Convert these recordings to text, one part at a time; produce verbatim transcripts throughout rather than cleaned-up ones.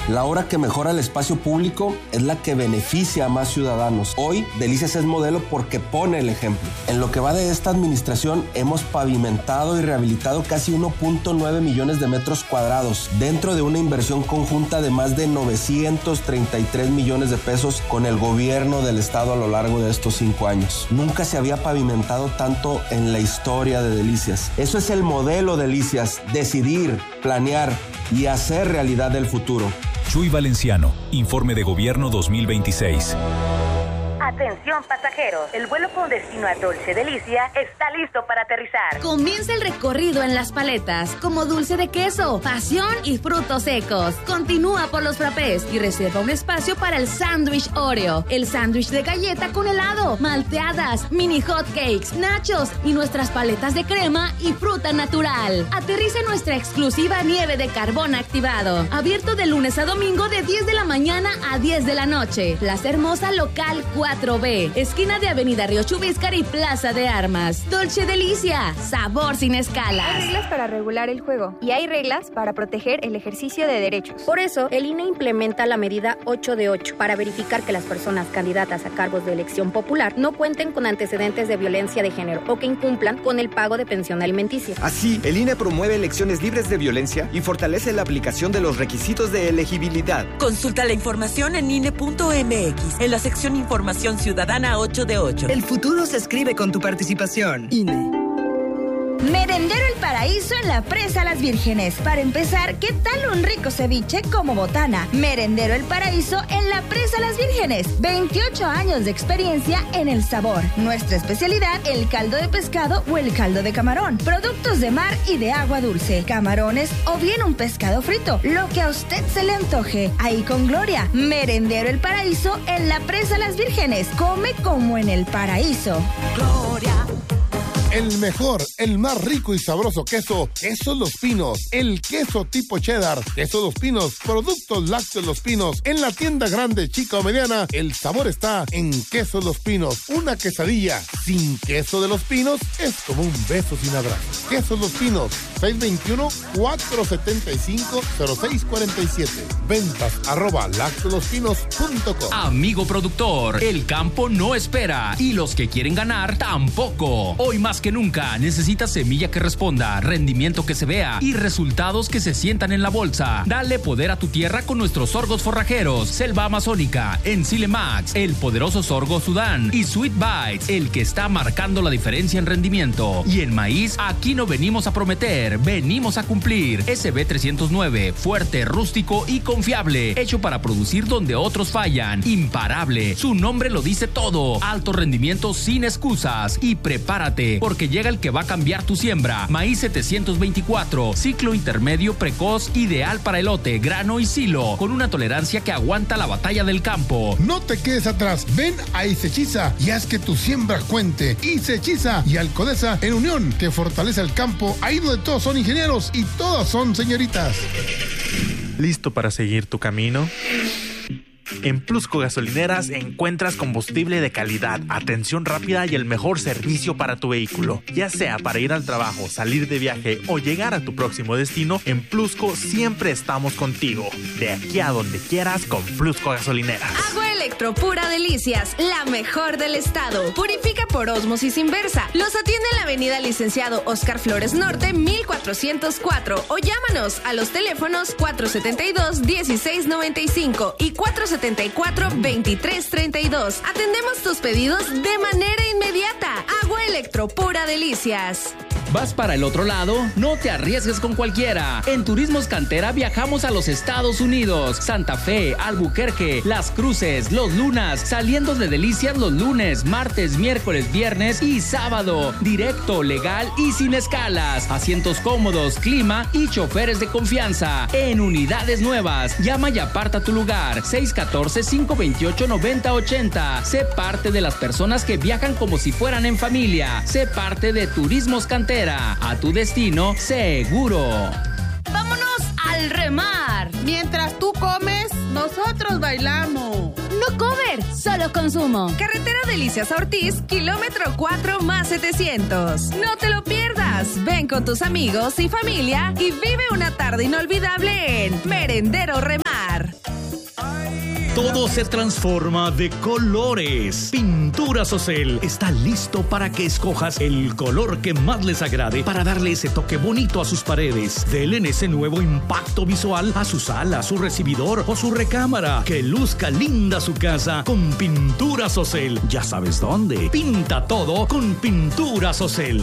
La obra que mejora el espacio público es la que beneficia a más ciudadanos. Hoy, Delicias es modelo porque pone el ejemplo. En lo que va de esta administración, hemos pavimentado y rehabilitado casi uno punto nueve millones de metros cuadrados, dentro de una inversión conjunta de más de novecientos treinta y tres millones de pesos con el gobierno del estado a lo largo de estos cinco años. Nunca se había pavimentado tanto en la historia de Delicias. Eso es el modelo Delicias: decidir, planear y hacer realidad el futuro. Chuy Valenciano, Informe de Gobierno dos mil veintiséis. Atención pasajeros, el vuelo con destino a Dolce Delicia está listo para aterrizar. Comienza el recorrido en las paletas, como dulce de queso, pasión y frutos secos. Continúa por los frappés y reserva un espacio para el sándwich Oreo, el sándwich de galleta con helado, malteadas, mini hot cakes, nachos y nuestras paletas de crema y fruta natural. Aterriza en nuestra exclusiva nieve de carbón activado, abierto de lunes a domingo de diez de la mañana a diez de la noche. Plaza Hermosa Local cuatro B, esquina de Avenida Río Chubíscar y Plaza de Armas. Dolce Delicia, sabor sin escalas. Hay reglas para regular el juego y hay reglas para proteger el ejercicio de derechos. Por eso, el I N E implementa la medida ocho de ocho para verificar que las personas candidatas a cargos de elección popular no cuenten con antecedentes de violencia de género o que incumplan con el pago de pensión alimenticia. Así, el I N E promueve elecciones libres de violencia y fortalece la aplicación de los requisitos de elegibilidad. Consulta la información en I N E punto M X, en la sección Información Ciudadana ocho de ocho. El futuro se escribe con tu participación. I N E. Merendero El Paraíso en la Presa Las Vírgenes. Para empezar, ¿qué tal un rico ceviche como botana? Merendero El Paraíso en la Presa Las Vírgenes. veintiocho años de experiencia en el sabor. Nuestra especialidad, el caldo de pescado o el caldo de camarón. Productos de mar y de agua dulce. Camarones o bien un pescado frito. Lo que a usted se le antoje. Ahí con Gloria. Merendero El Paraíso en la Presa Las Vírgenes. Come como en el paraíso. Gloria. El mejor, el más rico y sabroso queso, Quesos Los Pinos. El queso tipo cheddar, Quesos Los Pinos, productos lácteos Los Pinos. En la tienda grande, chica o mediana, el sabor está en Quesos Los Pinos. Una quesadilla sin queso de Los Pinos es como un beso sin abrazo. Quesos Los Pinos, seis dos uno, cuatro siete cinco, cero seis cuatro siete. Ventas arroba lácteolospinos punto com. Amigo productor, el campo no espera y los que quieren ganar tampoco. Hoy más que nunca necesitas semilla que responda, rendimiento que se vea y resultados que se sientan en la bolsa. Dale poder a tu tierra con nuestros sorgos forrajeros, Selva Amazónica, Enzile Max, el poderoso sorgo Sudán y Sweet Bites, el que está marcando la diferencia en rendimiento. Y en maíz, aquí no venimos a prometer, venimos a cumplir. S B trescientos nueve, fuerte, rústico y confiable, hecho para producir donde otros fallan. Imparable, su nombre lo dice todo. Alto rendimiento sin excusas. Y prepárate, porque llega el que va a cambiar tu siembra. Maíz setecientos veinticuatro, ciclo intermedio precoz, ideal para elote, grano y silo, con una tolerancia que aguanta la batalla del campo. No te quedes atrás, ven a Isechiza y haz que tu siembra cuente. Isechiza y Alcodesa en unión, que fortalece el campo, ahí donde todos son ingenieros y todas son señoritas. ¿Listo para seguir tu camino? En Plusco Gasolineras encuentras combustible de calidad, atención rápida y el mejor servicio para tu vehículo. Ya sea para ir al trabajo, salir de viaje o llegar a tu próximo destino, en Plusco siempre estamos contigo. De aquí a donde quieras con Plusco Gasolineras. Agua Electro Pura Delicias, la mejor del estado. Purifica por ósmosis inversa. Los atiende en la avenida Licenciado Oscar Flores Norte, mil cuatrocientos cuatro. O llámanos a los teléfonos cuatro siete dos, uno seis nueve cinco y cuatro siete cuatro, veintitrés treinta y dos. Atendemos tus pedidos de manera inmediata. Agua Electro Pura Delicias. ¿Vas para el otro lado? No te arriesgues con cualquiera. En Turismos Cantera viajamos a los Estados Unidos, Santa Fe, Albuquerque, Las Cruces, Los Lunas, saliendo de Delicias los lunes, martes, miércoles, viernes y sábado. Directo, legal y sin escalas. Asientos cómodos, clima y choferes de confianza. En unidades nuevas. Llama y aparta tu lugar. seis uno cuatro, cinco dos ocho, nueve cero ocho cero. Sé parte de las personas que viajan como si fueran en familia. Sé parte de Turismos Cantera. A tu destino seguro. ¡Vámonos al remar! Mientras tú comes, nosotros bailamos. No cover, solo consumo. Carretera Delicias a Ortiz, kilómetro cuatro más setecientos. No te lo pierdas. Ven con tus amigos y familia y vive una tarde inolvidable en Merendero Remar. todo se transforma de colores. Pinturas Ocel está listo para que escojas el color que más les agrade para darle ese toque bonito a sus paredes. Denle ese nuevo impacto visual a su sala, su recibidor o su recámara. Que luzca linda su casa con Pinturas Ocel. Ya sabes dónde. Pinta todo con Pinturas Ocel.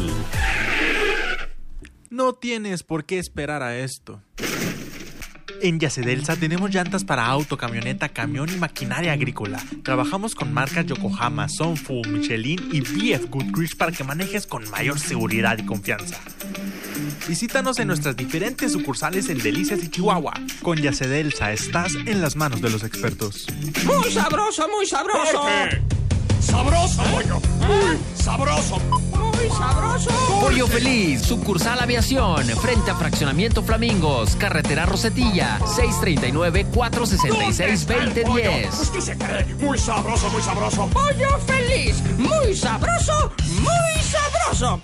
No tienes por qué esperar a esto. En Yacedelsa tenemos llantas para auto, camioneta, camión y maquinaria agrícola. Trabajamos con marcas Yokohama, Sunfu, Michelin y B F Goodrich para que manejes con mayor seguridad y confianza. Visítanos en nuestras diferentes sucursales en Delicias y Chihuahua. Con Yacedelsa estás en las manos de los expertos. ¡Muy sabroso, muy sabroso! ¡Fuerte! ¡Sabroso, pollo! ¡Muy sabroso! ¡Muy sabroso! Pollo Feliz, sucursal Aviación, frente a Fraccionamiento Flamingos, carretera Rosetilla, seis tres nueve, cuatro seis seis, dos cero uno cero. Pues que se cree, muy sabroso, muy sabroso. Pollo Feliz, muy sabroso, muy sabroso.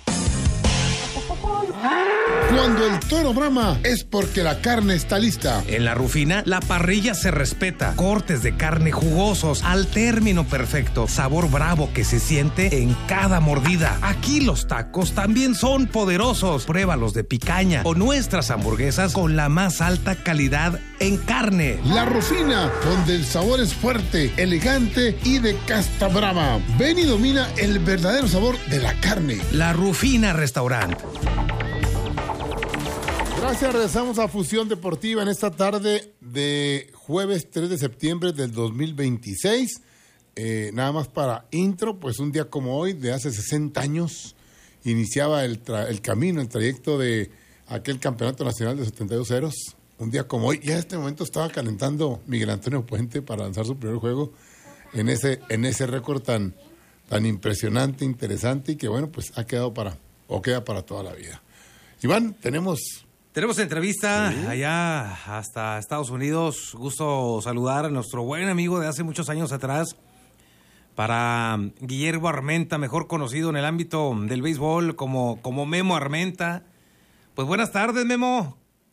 Cuando el toro brama es porque la carne está lista. En La Rufina, la parrilla se respeta. Cortes de carne jugosos al término perfecto. Sabor bravo que se siente en cada mordida. Aquí los tacos también son poderosos. Pruébalos de picaña o nuestras hamburguesas con la más alta calidad en carne. La Rufina, donde el sabor es fuerte, elegante y de casta brava. Ven y domina el verdadero sabor de la carne. La Rufina Restaurant. Gracias, regresamos a Fusión Deportiva en esta tarde de jueves tres de septiembre del dos mil veintiséis. Eh, nada más para intro, pues un día como hoy, de hace sesenta años, iniciaba el, tra- el camino, el trayecto de aquel campeonato nacional de setenta y dos ceros. Un día como hoy, ya en este momento estaba calentando Miguel Antonio Puente para lanzar su primer juego en ese, en ese récord tan, tan impresionante, interesante y que bueno, pues ha quedado para, o queda para toda la vida. Iván, tenemos... Tenemos entrevista ¿Sí? allá hasta Estados Unidos. Gusto saludar a nuestro buen amigo de hace muchos años atrás, para Guillermo Armenta, mejor conocido en el ámbito del béisbol como, como Memo Armenta. Pues buenas tardes, Memo.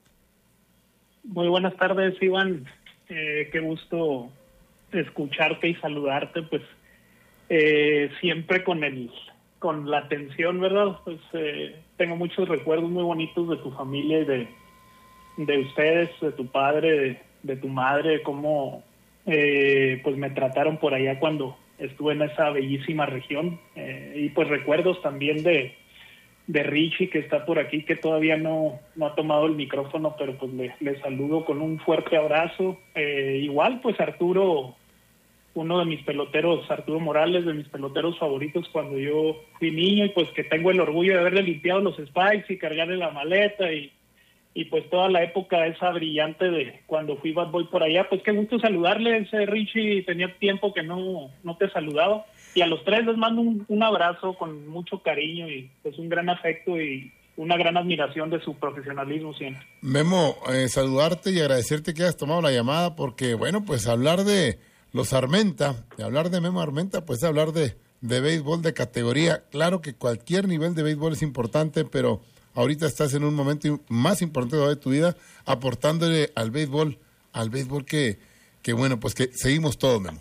Muy buenas tardes, Iván. Eh, qué gusto escucharte y saludarte, pues eh, siempre con el con la atención, ¿verdad? Pues eh, tengo muchos recuerdos muy bonitos de tu familia y de, de ustedes, de tu padre, de, de tu madre, cómo eh, pues me trataron por allá cuando estuve en esa bellísima región. Eh, y pues recuerdos también de, de Richie, que está por aquí, que todavía no, no ha tomado el micrófono, pero pues le, le saludo con un fuerte abrazo. Eh, igual, pues Arturo, uno de mis peloteros, Arturo Morales, de mis peloteros favoritos cuando yo fui niño, y pues que tengo el orgullo de haberle limpiado los spikes y cargarle la maleta y, y pues toda la época esa brillante de cuando fui bad boy por allá. Pues qué gusto saludarles, eh, Richie, tenía tiempo que no, no te saludaba. Y a los tres les mando un, un abrazo con mucho cariño y pues un gran afecto y una gran admiración de su profesionalismo siempre. Memo, eh, saludarte y agradecerte que hayas tomado la llamada, porque bueno, pues hablar de los Armenta, y hablar de Memo Armenta, pues hablar de, de béisbol de categoría. Claro que cualquier nivel de béisbol es importante, pero ahorita estás en un momento más importante de tu vida, aportándole al béisbol, al béisbol que, que bueno, pues que seguimos todos, Memo.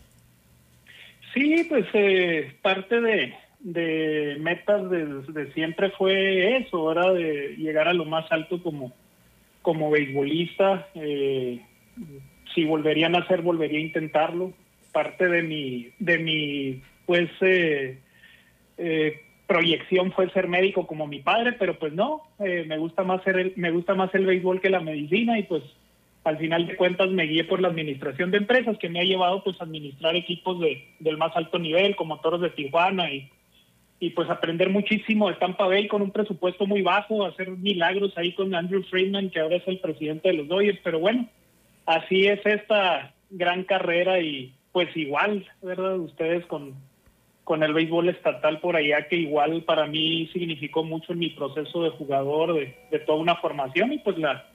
Sí, pues eh, parte de, de metas de, de siempre fue eso, era de llegar a lo más alto como, como beisbolista. Eh, si volvería a nacer, volvería a intentarlo. Parte de mi, de mi pues, eh, eh, proyección fue ser médico como mi padre, pero pues no, eh, me gusta más ser el, me gusta más el béisbol que la medicina, y pues al final de cuentas me guié por la administración de empresas, que me ha llevado pues a administrar equipos de, del más alto nivel, como Toros de Tijuana, y, y pues aprender muchísimo de Tampa Bay con un presupuesto muy bajo, hacer milagros ahí con Andrew Friedman, que ahora es el presidente de los Dodgers. Pero bueno, así es esta gran carrera, y pues igual, ¿verdad? Ustedes con, con el béisbol estatal por allá, que igual para mí significó mucho en mi proceso de jugador, de, de toda una formación, y pues la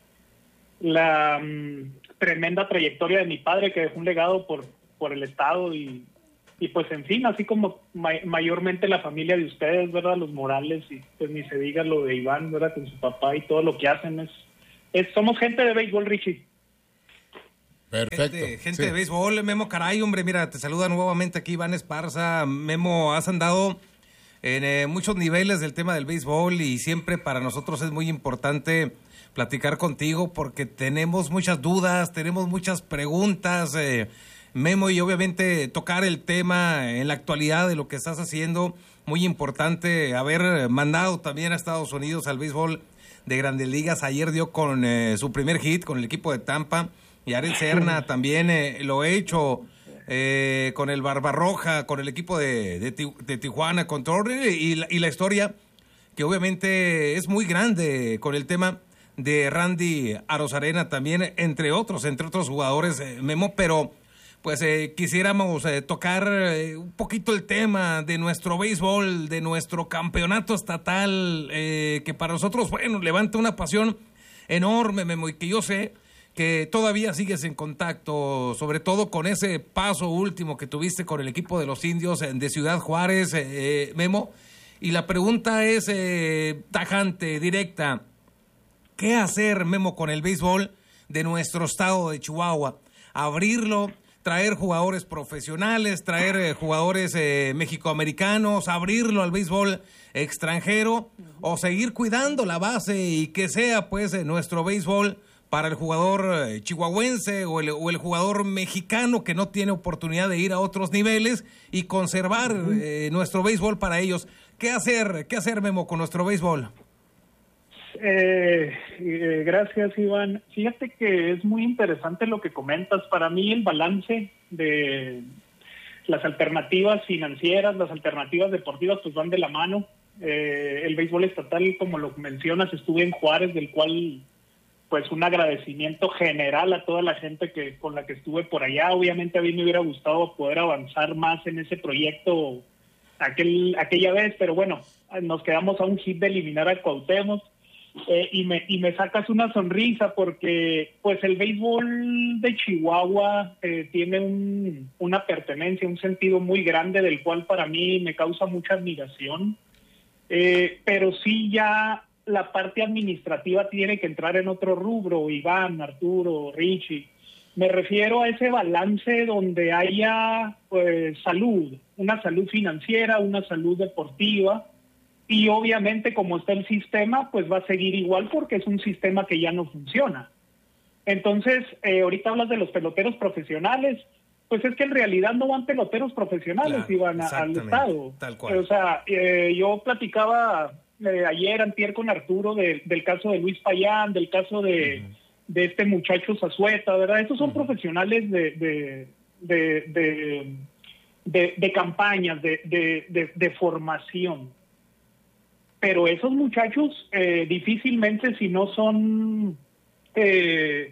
la um, tremenda trayectoria de mi padre, que dejó un legado por, por el estado, y, y pues en fin, así como ma- mayormente la familia de ustedes, ¿verdad? Los Morales, y pues ni se diga lo de Iván, ¿verdad? Con su papá y todo lo que hacen, es, es somos gente de béisbol, Richie. Perfecto. Gente, gente sí. de béisbol, Memo, caray, hombre, mira, te saluda nuevamente aquí Iván Esparza. Memo, has andado en eh, muchos niveles del tema del béisbol y siempre para nosotros es muy importante platicar contigo porque tenemos muchas dudas, tenemos muchas preguntas, eh, Memo, y obviamente tocar el tema en la actualidad de lo que estás haciendo, muy importante haber mandado también a Estados Unidos al béisbol de Grandes Ligas. Ayer dio con eh, su primer hit con el equipo de Tampa. Y Ariel Serna también eh, lo he hecho eh, con el Barbarroja, con el equipo de, de, de Tijuana, con Torre, y la, y la historia que obviamente es muy grande con el tema de Randy Arozarena también, entre otros, entre otros jugadores, eh, Memo, pero pues eh, quisiéramos eh, tocar eh, un poquito el tema de nuestro béisbol, de nuestro campeonato estatal, eh, que para nosotros, bueno, levanta una pasión enorme, Memo, y que yo sé que todavía sigues en contacto, sobre todo con ese paso último que tuviste con el equipo de los Indios de Ciudad Juárez, eh, Memo. Y la pregunta es eh, tajante, directa. ¿Qué hacer, Memo, con el béisbol de nuestro estado de Chihuahua? Abrirlo, traer jugadores profesionales, traer eh, jugadores eh, mexicoamericanos, abrirlo al béisbol extranjero, o seguir cuidando la base y que sea pues eh, nuestro béisbol para el jugador eh, chihuahuense o el, o el jugador mexicano que no tiene oportunidad de ir a otros niveles y conservar eh, nuestro béisbol para ellos. ¿Qué hacer, qué hacer, Memo, con nuestro béisbol? Eh, eh, gracias, Iván. Fíjate que es muy interesante lo que comentas. Para mí el balance de las alternativas financieras, las alternativas deportivas, pues van de la mano. Eh, el béisbol estatal, como lo mencionas, estuve en Juárez, del cual pues un agradecimiento general a toda la gente que con la que estuve por allá. Obviamente a mí me hubiera gustado poder avanzar más en ese proyecto aquel aquella vez, pero bueno, nos quedamos a un hit de eliminar a Cuauhtémoc, eh, y me y me sacas una sonrisa porque pues el béisbol de Chihuahua eh, tiene un, una pertenencia, un sentido muy grande, del cual para mí me causa mucha admiración, eh, pero sí ya la parte administrativa tiene que entrar en otro rubro, Iván, Arturo, Richie. Me refiero a ese balance donde haya pues salud, una salud financiera, una salud deportiva, y obviamente como está el sistema, pues va a seguir igual porque es un sistema que ya no funciona. Entonces, eh, ahorita hablas de los peloteros profesionales, pues es que en realidad no van peloteros profesionales, claro, Iván, al Estado. Tal cual. O sea, eh, yo platicaba Eh, ayer, antier, con Arturo de, del caso de Luis Payán, del caso de, uh-huh. de este muchacho Zazueta, ¿verdad? Estos son uh-huh. profesionales de de de, de, de, de campañas, de, de, de, de formación. Pero esos muchachos eh, difícilmente, si no son, eh,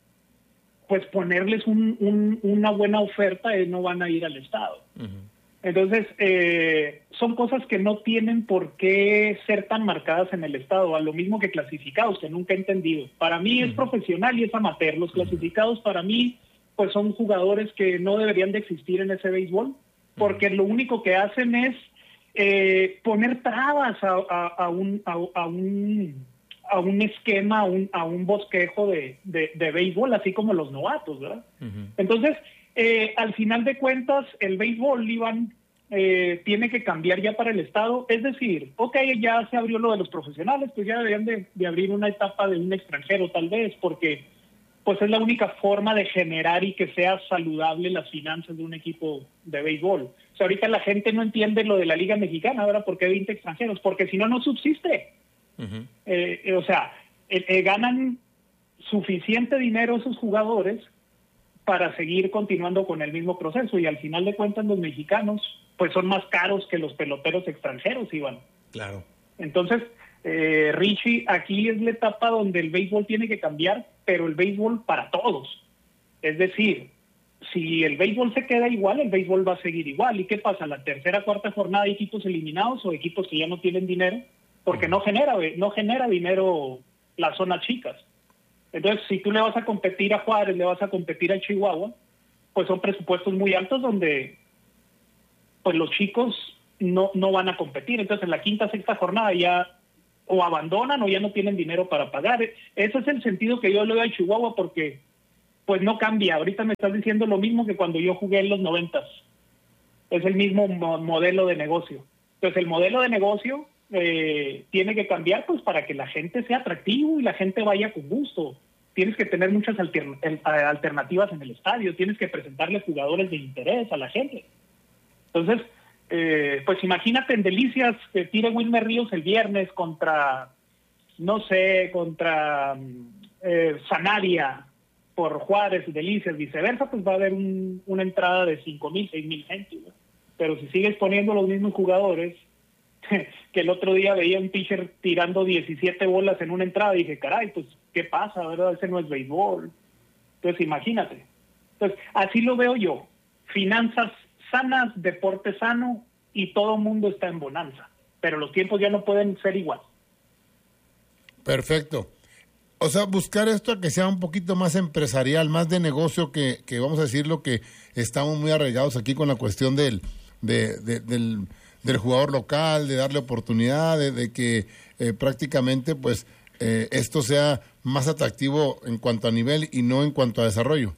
pues ponerles un, un, una buena oferta, eh, no van a ir al Estado. Uh-huh. Entonces, eh, son cosas que no tienen por qué ser tan marcadas en el Estado, a lo mismo que clasificados, que nunca he entendido. Para mí es profesional y es amateur. Los clasificados para mí pues son jugadores que no deberían de existir en ese béisbol, porque lo único que hacen es eh, poner trabas a, a, a, un, a, a, un, a un esquema, a un, a un bosquejo de, de, de béisbol, así como los novatos, ¿verdad? Uh-huh. Entonces, Eh, al final de cuentas, el béisbol, Iván, eh, tiene que cambiar ya para el Estado. Es decir, ok, ya se abrió lo de los profesionales, pues ya deberían de, de abrir una etapa de un extranjero tal vez, porque pues es la única forma de generar y que sea saludable las finanzas de un equipo de béisbol. O sea, ahorita la gente no entiende lo de la Liga Mexicana, ahora ¿por qué veinte extranjeros? Porque si no, no subsiste. Uh-huh. Eh, eh, o sea, eh, eh, ganan suficiente dinero esos jugadores para seguir continuando con el mismo proceso, y al final de cuentas los mexicanos pues son más caros que los peloteros extranjeros, Iván. Claro. Entonces, eh, Richie, aquí es la etapa donde el béisbol tiene que cambiar, pero el béisbol para todos. Es decir, si el béisbol se queda igual, el béisbol va a seguir igual. ¿Y qué pasa? La tercera, cuarta jornada hay equipos eliminados o equipos que ya no tienen dinero, porque no genera, no genera dinero las zonas chicas. Entonces, si tú le vas a competir a Juárez, le vas a competir a Chihuahua, pues son presupuestos muy altos donde pues los chicos no, no van a competir. Entonces, en la quinta, sexta jornada ya o abandonan o ya no tienen dinero para pagar. Ese es el sentido que yo le doy a Chihuahua, porque pues no cambia. Ahorita me estás diciendo lo mismo que cuando yo jugué en los noventas. Es el mismo mo- modelo de negocio. Entonces el modelo de negocio eh, tiene que cambiar pues para que la gente sea atractivo y la gente vaya con gusto. Tienes que tener muchas altern- alternativas en el estadio, tienes que presentarle jugadores de interés a la gente. Entonces, eh, pues imagínate en Delicias que tire Wilmer Ríos el viernes contra, no sé, contra eh, Sanabria por Juárez, Delicias, viceversa, pues va a haber un, una entrada de cinco mil, seis mil gente, ¿no? Pero si sigues poniendo los mismos jugadores, que el otro día veía un pitcher tirando diecisiete bolas en una entrada, y dije, caray, pues, ¿qué pasa, verdad? Ese no es béisbol. Entonces, imagínate. Entonces, así lo veo yo. Finanzas sanas, deporte sano, y todo el mundo está en bonanza. Pero los tiempos ya no pueden ser igual. Perfecto. O sea, buscar esto a que sea un poquito más empresarial, más de negocio, que, que vamos a decirlo, que estamos muy arraigados aquí con la cuestión del, de, de, del, del jugador local, de darle oportunidad, de, de que eh, prácticamente pues eh, esto sea más atractivo en cuanto a nivel y no en cuanto a desarrollo.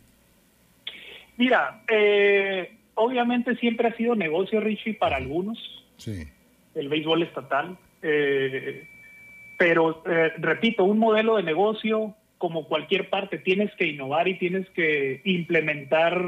Mira, eh, obviamente siempre ha sido negocio, Richie, para algunos, sí, el béisbol estatal, eh, pero eh, repito, un modelo de negocio, como cualquier parte, tienes que innovar y tienes que implementar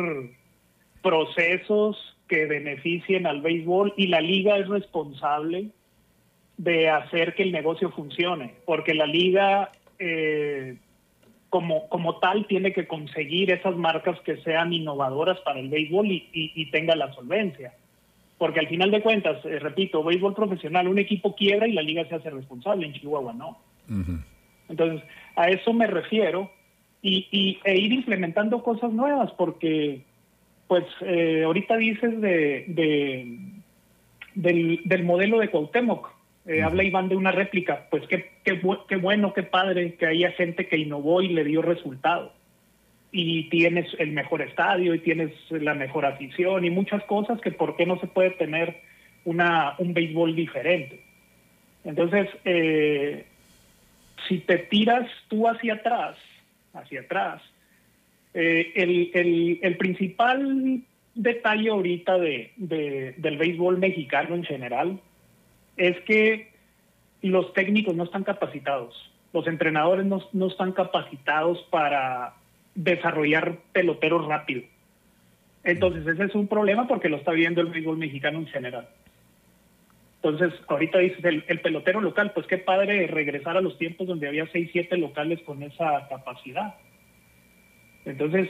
procesos que beneficien al béisbol, y la liga es responsable de hacer que el negocio funcione, porque la liga eh, como, como tal tiene que conseguir esas marcas que sean innovadoras para el béisbol y, y, y tenga la solvencia. Porque al final de cuentas, eh, repito, béisbol profesional, un equipo quiebra y la liga se hace responsable, en Chihuahua no. Uh-huh. Entonces, a eso me refiero, y, y e ir implementando cosas nuevas, porque pues eh, ahorita dices de, de del, del modelo de Cuauhtémoc, eh, uh-huh. habla Iván de una réplica, pues qué, qué, bu- qué bueno, qué padre que haya gente que innovó y le dio resultado. Y tienes el mejor estadio y tienes la mejor afición y muchas cosas que por qué no se puede tener una un béisbol diferente. Entonces, eh, si te tiras tú hacia atrás, hacia atrás, eh, el, el, el principal detalle ahorita de, de, del béisbol mexicano en general es que los técnicos no están capacitados, los entrenadores no, no están capacitados para desarrollar peloteros rápido. Entonces ese es un problema porque lo está viendo el béisbol mexicano en general. Entonces ahorita dices el, el pelotero local, pues qué padre regresar a los tiempos donde había seis, siete locales con esa capacidad. Entonces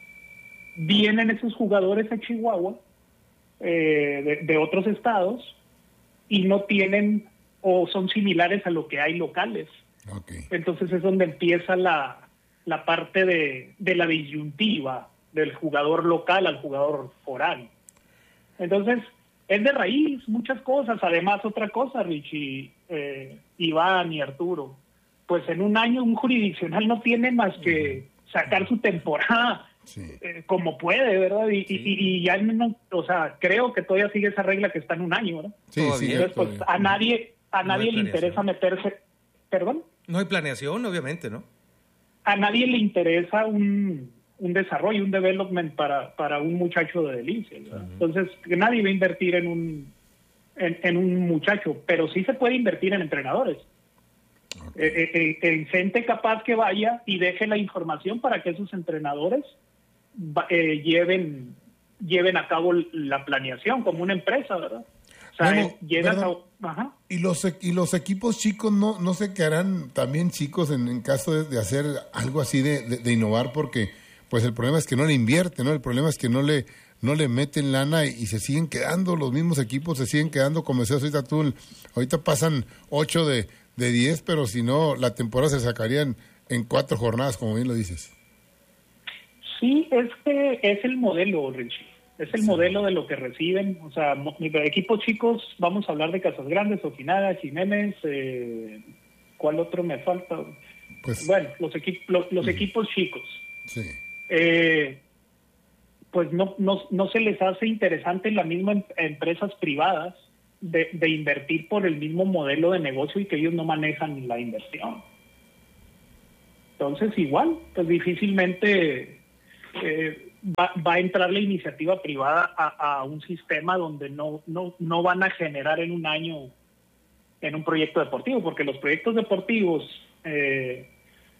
vienen esos jugadores a Chihuahua eh, de, de otros estados y no tienen o son similares a lo que hay locales. Okay. Entonces es donde empieza la la parte de, de la disyuntiva del jugador local al jugador foráneo. Entonces, es de raíz muchas cosas. Además, otra cosa, Richie, eh, Iván y Arturo, pues en un año un jurisdiccional no tiene más que sacar su temporada sí. eh, como puede, ¿verdad? Y, sí. y, y ya no, o sea, creo que todavía sigue esa regla que está en un año, ¿verdad? Sí, sí. Entonces, pues a nadie, a no nadie le interesa meterse, ¿perdón? No hay planeación, obviamente, ¿no? A nadie le interesa un, un desarrollo, un development para, para un muchacho de Delicias, ¿verdad? Uh-huh. Entonces, que nadie va a invertir en un en, en un muchacho, pero sí se puede invertir en entrenadores. Okay. Eh, eh, en gente capaz que vaya y deje la información para que esos entrenadores eh, lleven lleven a cabo la planeación como una empresa, ¿verdad? O sea, bueno, llegas a... Ajá. Y los y los equipos chicos no no se quedarán también chicos en, en caso de, de hacer algo así de, de, de innovar, porque pues el problema es que no le invierten, ¿no? El problema es que no le no le meten lana y, y se siguen quedando los mismos equipos, se siguen quedando como decías ahorita tú, ahorita pasan ocho de, de diez, pero si no la temporada se sacarían en cuatro jornadas, como bien lo dices. Sí, es que es el modelo, Richie. Es el sí. modelo de lo que reciben, o sea, equipos chicos, vamos a hablar de Casas Grandes, Ojinaga, Jiménez, eh, ¿cuál otro me falta? Pues, bueno, los, equi- los, los sí. equipos chicos. Sí. Eh, pues no, no, no se les hace interesante en las mismas empresas privadas de, de invertir por el mismo modelo de negocio y que ellos no manejan la inversión. Entonces, igual, pues difícilmente... eh, va, va a entrar la iniciativa privada a, a un sistema donde no, no, no van a generar en un año en un proyecto deportivo, porque los proyectos deportivos eh,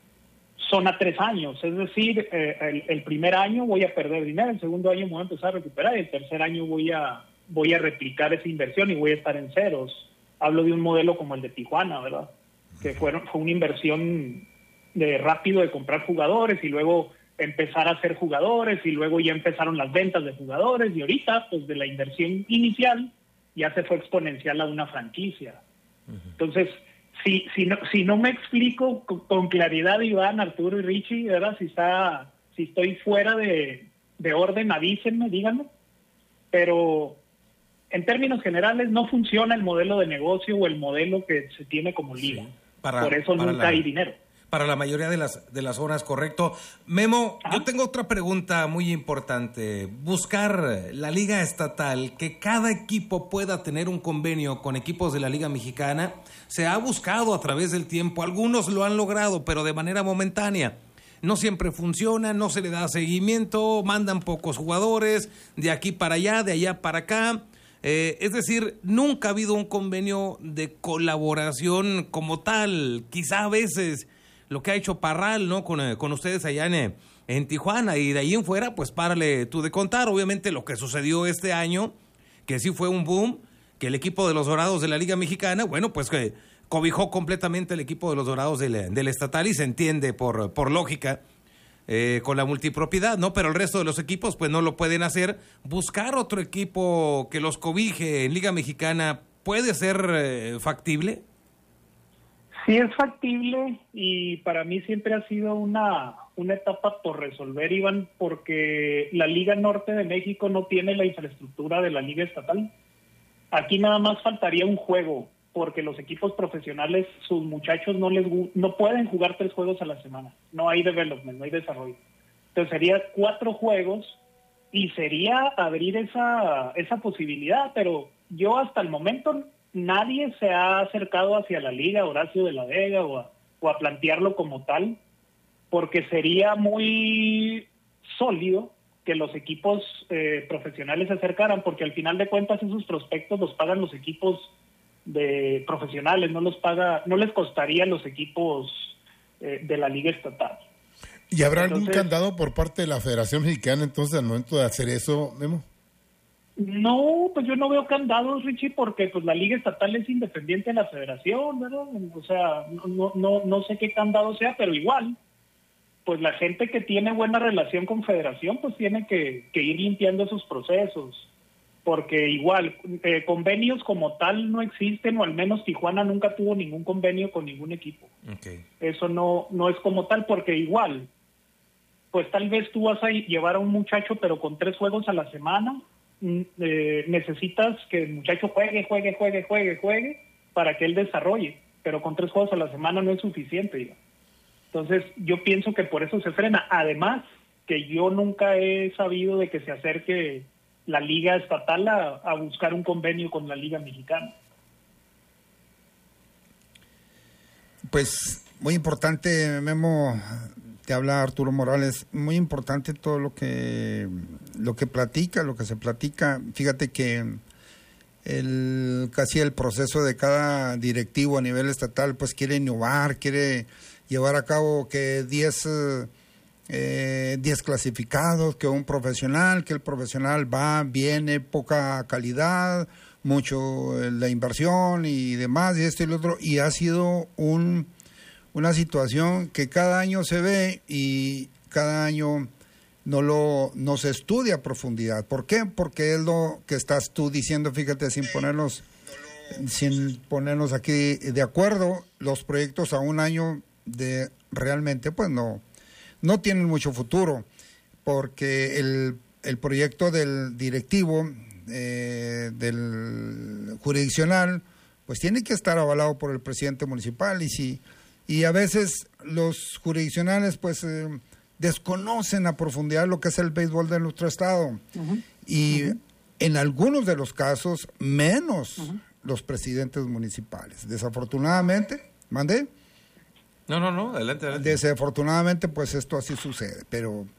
son a tres años, es decir, eh, el, el primer año voy a perder dinero, el segundo año voy a empezar a recuperar y el tercer año voy a, voy a replicar esa inversión y voy a estar en ceros. Hablo de un modelo como el de Tijuana, ¿verdad? Que fueron, fue una inversión de rápido de comprar jugadores y luego empezar a hacer jugadores y luego ya empezaron las ventas de jugadores y ahorita pues de la inversión inicial ya se fue exponencial a una franquicia. Entonces, si si no, si no me explico con, con claridad, Iván, Arturo y Richie, ¿verdad? Si está si estoy fuera de, de orden, avísenme, díganme. Pero en términos generales no funciona el modelo de negocio o el modelo que se tiene como liga. Sí, para, Por eso nunca la, hay dinero. Para la mayoría de las de las zonas, correcto. Memo, ¿Ah? Yo tengo otra pregunta muy importante. Buscar la liga estatal, que cada equipo pueda tener un convenio con equipos de la Liga Mexicana, se ha buscado a través del tiempo. Algunos lo han logrado, pero de manera momentánea. No siempre funciona, no se le da seguimiento, mandan pocos jugadores, de aquí para allá, de allá para acá. Eh, es decir, nunca ha habido un convenio de colaboración como tal. Quizá a veces lo que ha hecho Parral, ¿no? Con, con ustedes allá en, en Tijuana, y de ahí en fuera, pues párale tú de contar. Obviamente lo que sucedió este año, que sí fue un boom, que el equipo de los Dorados de la Liga Mexicana, bueno, pues que cobijó completamente el equipo de los Dorados del, del estatal, y se entiende por, por lógica, eh, con la multipropiedad, ¿no? Pero el resto de los equipos, pues no lo pueden hacer. Buscar otro equipo que los cobije en Liga Mexicana, ¿puede ser eh, factible? Sí, es factible, y para mí siempre ha sido una, una etapa por resolver, Iván, porque la Liga Norte de México no tiene la infraestructura de la Liga Estatal. Aquí nada más faltaría un juego, porque los equipos profesionales, sus muchachos no les no pueden jugar tres juegos a la semana. No hay development, no hay desarrollo. Entonces sería cuatro juegos y sería abrir esa, esa posibilidad, pero yo hasta el momento nadie se ha acercado hacia la liga, Horacio de la Vega, o a, o a plantearlo como tal, porque sería muy sólido que los equipos eh, profesionales se acercaran, porque al final de cuentas esos prospectos los pagan los equipos de profesionales, no los paga, no les costaría a los equipos eh, de la liga estatal. ¿Y habrá entonces algún candado por parte de la Federación Mexicana entonces al momento de hacer eso, Memo? No, pues yo no veo candados, Richie, porque pues la liga estatal es independiente de la federación, ¿verdad? O sea, no, no, no sé qué candado sea, pero igual, pues la gente que tiene buena relación con federación, pues tiene que, que ir limpiando esos procesos, porque igual, eh, convenios como tal no existen, o al menos Tijuana nunca tuvo ningún convenio con ningún equipo. Okay. Eso no, no es como tal, porque igual, pues tal vez tú vas a llevar a un muchacho, pero con tres juegos a la semana, Eh, necesitas que el muchacho juegue, juegue, juegue, juegue, juegue para que él desarrolle, pero con tres juegos a la semana no es suficiente, digamos. Entonces yo pienso que por eso se frena. Además, que yo nunca he sabido de que se acerque la liga estatal a, a buscar un convenio con la Liga Mexicana. Pues muy importante, Memo. Te habla Arturo Morales, muy importante todo lo que lo que platica, lo que se platica. Fíjate que el casi el proceso de cada directivo a nivel estatal pues quiere innovar, quiere llevar a cabo que diez eh, diez clasificados, que un profesional, que el profesional va, viene, poca calidad, mucho eh, la inversión y demás, y esto y lo otro, y ha sido un una situación que cada año se ve y cada año no lo no se estudia a profundidad. ¿Por qué? Porque es lo que estás tú diciendo, fíjate, sin ponernos sin ponernos aquí de acuerdo, los proyectos a un año de realmente pues no no tienen mucho futuro, porque el, el proyecto del directivo eh, del jurisdiccional pues tiene que estar avalado por el presidente municipal, y si Y a veces los jurisdiccionales pues eh, desconocen a profundidad lo que es el béisbol de nuestro estado. Uh-huh. Y uh-huh. en algunos de los casos, menos uh-huh. los presidentes municipales. Desafortunadamente, ¿mandé? No, no, no, adelante, adelante. Desafortunadamente, pues esto así sucede. Pero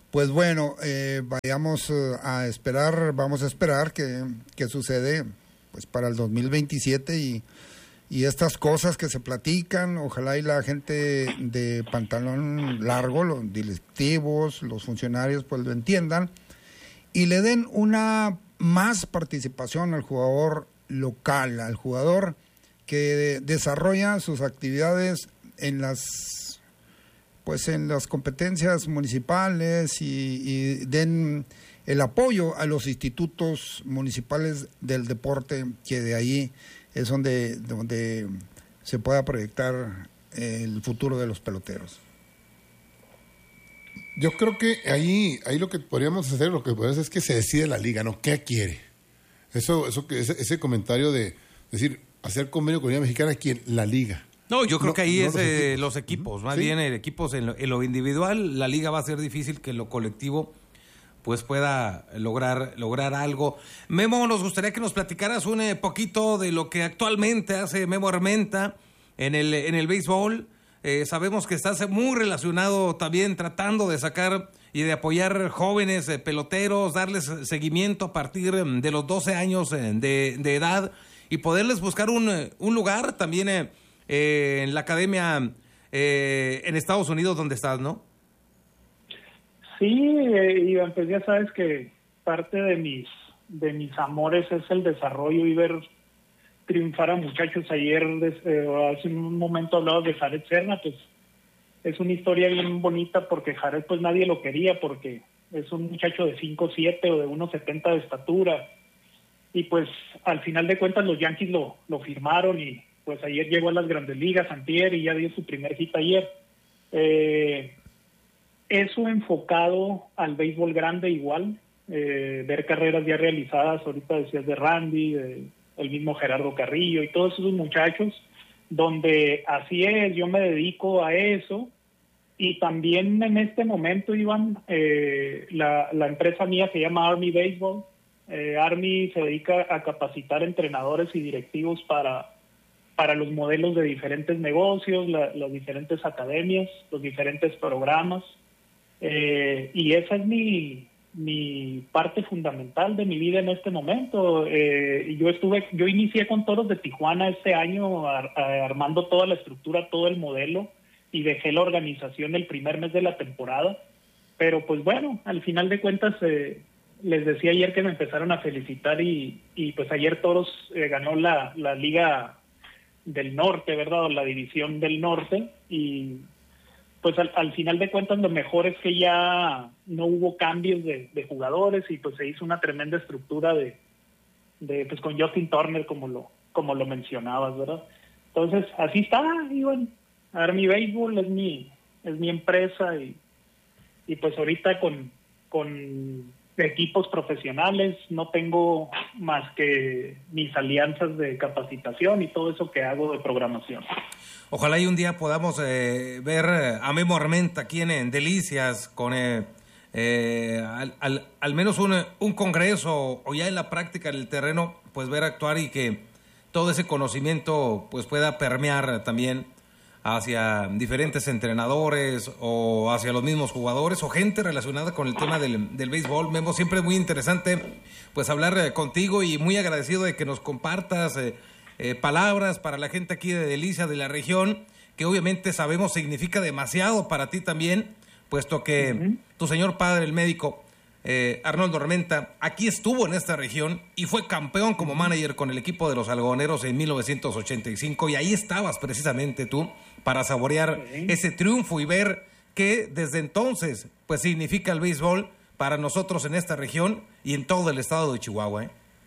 Pues bueno, eh, vayamos a esperar, vamos a esperar que, que sucede pues para el dos mil veintisiete y, y estas cosas que se platican, ojalá y la gente de pantalón largo, los directivos, los funcionarios pues lo entiendan y le den una más participación al jugador local, al jugador que desarrolla sus actividades en las pues en las competencias municipales y, y den el apoyo a los institutos municipales del deporte, que de ahí es donde, donde se pueda proyectar el futuro de los peloteros. Yo creo que ahí, ahí lo que podríamos hacer, lo que podríamos hacer es que se decide la liga, ¿no? ¿Qué quiere? Eso, eso que ese, ese comentario de decir, hacer convenio con la Liga Mexicana, ¿quién? La liga. No, yo creo no, que ahí no es los eh, equipos, los equipos, más ¿sí? bien el equipos en lo, en lo individual, la liga va a ser difícil que en lo colectivo pues pueda lograr lograr algo. Memo, nos gustaría que nos platicaras un eh, poquito de lo que actualmente hace Memo Armenta en el en el béisbol. Eh, sabemos que estás muy relacionado también tratando de sacar y de apoyar jóvenes eh, peloteros, darles seguimiento a partir de los doce años eh, de, de edad y poderles buscar un, un lugar también eh, eh, en la academia eh, en Estados Unidos donde estás, ¿no? Sí, eh, Iván, pues ya sabes que parte de mis de mis amores es el desarrollo y ver triunfar a muchachos. Ayer, eh, hace un momento hablabas de Jared Serna, pues es una historia bien bonita porque Jared pues nadie lo quería porque es un muchacho de cinco siete o de uno setenta de estatura y pues al final de cuentas los Yankees lo, lo firmaron y pues ayer llegó a las Grandes Ligas, antier, y ya dio su primer hit ayer. Eh, eso enfocado al béisbol grande igual, eh, ver carreras ya realizadas, ahorita decías de Randy, de el mismo Gerardo Carrillo y todos esos muchachos, donde así es, yo me dedico a eso. Y también en este momento, Iván, eh, la, la empresa mía se llama Army Baseball. Eh, Army se dedica a capacitar entrenadores y directivos para, para los modelos de diferentes negocios, la, las diferentes academias, los diferentes programas. Eh, y esa es mi... mi parte fundamental de mi vida en este momento. Eh, yo estuve, yo inicié con Toros de Tijuana este año ar, armando toda la estructura, todo el modelo y dejé la organización el primer mes de la temporada, pero pues bueno, al final de cuentas eh, les decía ayer que me empezaron a felicitar y, y pues ayer Toros eh, ganó la, la Liga del Norte, ¿verdad? O la División del Norte y pues al, al final de cuentas lo mejor es que ya no hubo cambios de, de jugadores y pues se hizo una tremenda estructura de, de pues con Justin Turner como lo como lo mencionabas, ¿verdad? Entonces así está, Iván. Army Baseball es mi es mi empresa y y pues ahorita con con equipos profesionales no tengo más que mis alianzas de capacitación y todo eso que hago de programación. Ojalá y un día podamos eh, ver a Memo Armenta aquí en, en Delicias con eh, eh, al, al, al menos un, un congreso o ya en la práctica en el terreno, pues ver actuar y que todo ese conocimiento pues pueda permear también hacia diferentes entrenadores o hacia los mismos jugadores o gente relacionada con el tema del, del béisbol. Memo, siempre muy interesante pues hablar eh, contigo y muy agradecido de que nos compartas eh, eh, palabras para la gente aquí de Delicias, de la región, que obviamente sabemos significa demasiado para ti también, puesto que uh-huh. tu señor padre, el médico eh, Arnoldo Armenta, aquí estuvo en esta región y fue campeón como manager con el equipo de los algodoneros en mil novecientos ochenta y cinco y ahí estabas precisamente tú para saborear sí. ese triunfo y ver qué desde entonces pues significa el béisbol para nosotros en esta región y en todo el estado de Chihuahua. ¿eh?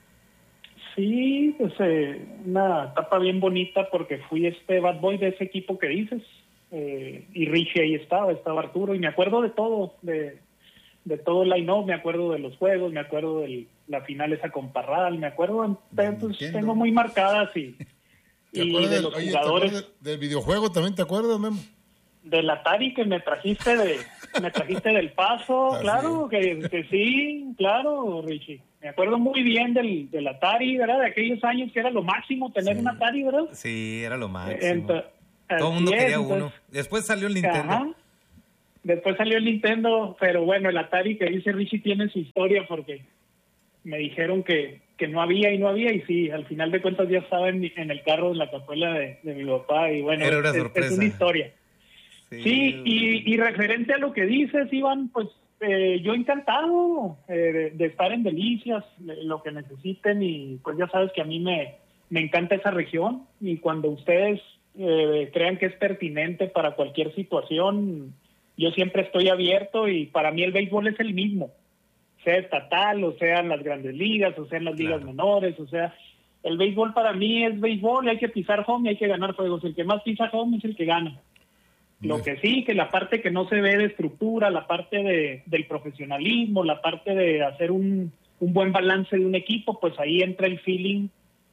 Sí, pues eh, una etapa bien bonita porque fui este bad boy de ese equipo que dices eh, y Richie ahí estaba, estaba Arturo y me acuerdo de todo, de, de todo el line-up, me acuerdo de los juegos, me acuerdo de la final esa con Parral, me acuerdo, pues, tengo muy marcadas y... ¿Te y de del, los oye, jugadores ¿te acuerdas del videojuego también te acuerdas, Memo? Del Atari que me trajiste de me trajiste del Paso, claro, que, que sí, claro, Richie. Me acuerdo muy bien del, del Atari, ¿verdad? De aquellos años que era lo máximo tener sí. un Atari, ¿verdad? Sí, era lo máximo. Ent- Todo el mundo quería entonces, uno. Después salió el Nintendo. Ajá. después salió el Nintendo, pero bueno, el Atari que dice Richie tiene su historia porque me dijeron que, que no había y no había, y sí, al final de cuentas ya estaba en, en el carro de la cajuela de, de mi papá, y bueno, Era una es, sorpresa. es una historia. Sí, sí y, y referente a lo que dices, Iván, pues eh, yo encantado eh, de, de estar en Delicias, de, lo que necesiten, y pues ya sabes que a mí me, me encanta esa región, y cuando ustedes eh, crean que es pertinente para cualquier situación, yo siempre estoy abierto, y para mí el béisbol es el mismo, sea estatal, o sea en las grandes ligas, o sea en las ligas claro. menores, o sea, el béisbol para mí es béisbol, y hay que pisar home y hay que ganar juegos, el que más pisa home es el que gana. Lo que sí, que la parte que no se ve de estructura, la parte de, del profesionalismo, la parte de hacer un, un buen balance de un equipo, pues ahí entra el feeling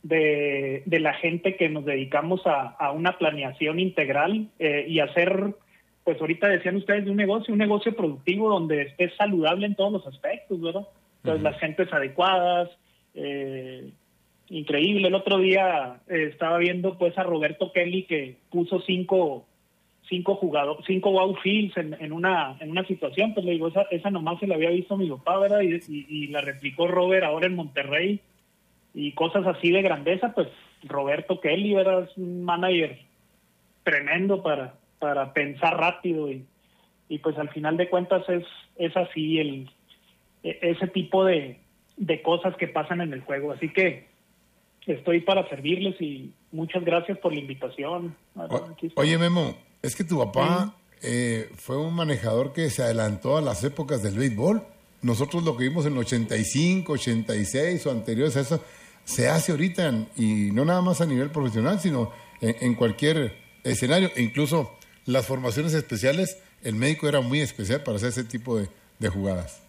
de, de la gente que nos dedicamos a, a una planeación integral eh, y hacer, pues ahorita decían ustedes, de un negocio, un negocio productivo donde esté saludable en todos los aspectos, ¿verdad? Entonces, uh-huh. las gentes adecuadas, eh, increíble. El otro día eh, estaba viendo pues a Roberto Kelly que puso cinco... cinco jugadores, cinco outfields en, en una en una situación, pues le digo, esa, esa nomás se la había visto mi papá, ¿verdad? Y, y, y la replicó Robert ahora en Monterrey, y cosas así de grandeza, pues Roberto Kelly, ¿verdad? Es un manager tremendo para, para pensar rápido, y, y pues al final de cuentas es, es así el ese tipo de, de cosas que pasan en el juego, así que estoy para servirles y muchas gracias por la invitación. O, oye, Memo, es que tu papá sí. eh, fue un manejador que se adelantó a las épocas del béisbol. Nosotros lo que vimos en el ochenta y cinco, ochenta y seis o anteriores a eso, se hace ahorita, en, y no nada más a nivel profesional, sino en, en cualquier escenario. E incluso las formaciones especiales, el médico era muy especial para hacer ese tipo de, de jugadas.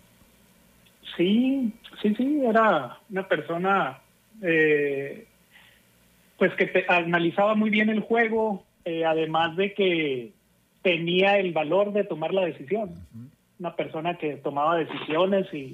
Sí, sí, sí, era una persona eh, pues que te, analizaba muy bien el juego, eh, además de que tenía el valor de tomar la decisión. Uh-huh. Una persona que tomaba decisiones, y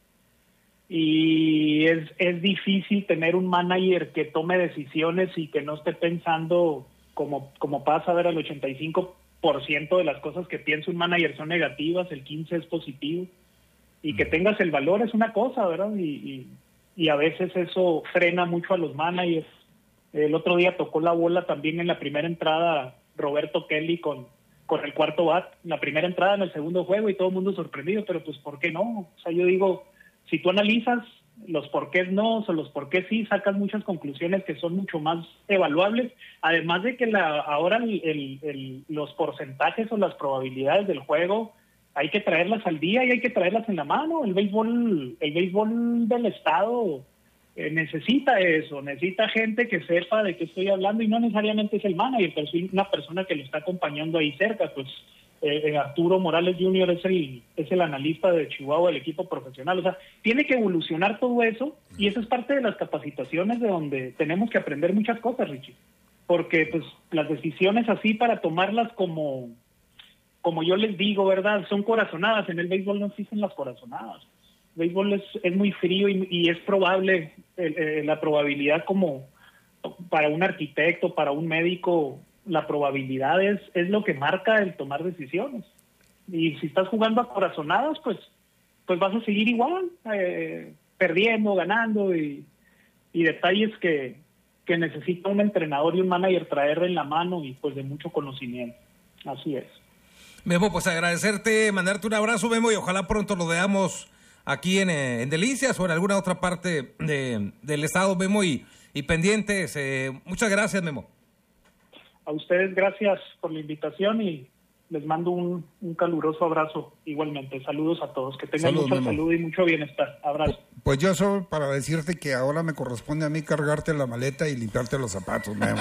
y es, es difícil tener un manager que tome decisiones y que no esté pensando como, como pasa, a ver, el ochenta y cinco por ciento de las cosas que piensa un manager son negativas, el quince por ciento es positivo, y que tengas el valor es una cosa, ¿verdad? Y, y, y a veces eso frena mucho a los managers. El otro día tocó la bola también en la primera entrada Roberto Kelly con, con el cuarto bat, la primera entrada en el segundo juego, y todo el mundo sorprendido, pero pues ¿por qué no? O sea, yo digo, si tú analizas los porqués no o los porqués sí, sacas muchas conclusiones que son mucho más evaluables, además de que la ahora el, el, el, los porcentajes o las probabilidades del juego hay que traerlas al día y hay que traerlas en la mano. El béisbol, el béisbol del estado eh, necesita eso, necesita gente que sepa de qué estoy hablando, y no necesariamente es el manager, pero sí una persona que lo está acompañando ahí cerca. Pues eh, Arturo Morales junior es el, es el analista de Chihuahua del equipo profesional. O sea, tiene que evolucionar todo eso, y eso es parte de las capacitaciones de donde tenemos que aprender muchas cosas, Richie. Porque pues las decisiones así, para tomarlas como... como yo les digo, ¿verdad? Son corazonadas. En el béisbol no existen las corazonadas. El béisbol es, es muy frío, y, y es probable, eh, eh, la probabilidad, como para un arquitecto, para un médico, la probabilidad es, es lo que marca el tomar decisiones. Y si estás jugando a corazonadas, pues, pues vas a seguir igual, eh, perdiendo, ganando, y, y detalles que, que necesita un entrenador y un manager traer en la mano, y pues de mucho conocimiento. Así es. Memo, pues agradecerte, mandarte un abrazo, Memo, y ojalá pronto lo veamos aquí en, en Delicias o en alguna otra parte de, del estado, Memo, y, y pendientes. Eh, muchas gracias, Memo. A ustedes gracias por la invitación, y les mando un, un caluroso abrazo igualmente. Saludos a todos, que tengan Saludos, mucha Memo. salud y mucho bienestar. Abrazo. Pues yo solo para decirte que ahora me corresponde a mí cargarte la maleta y limpiarte los zapatos, Memo.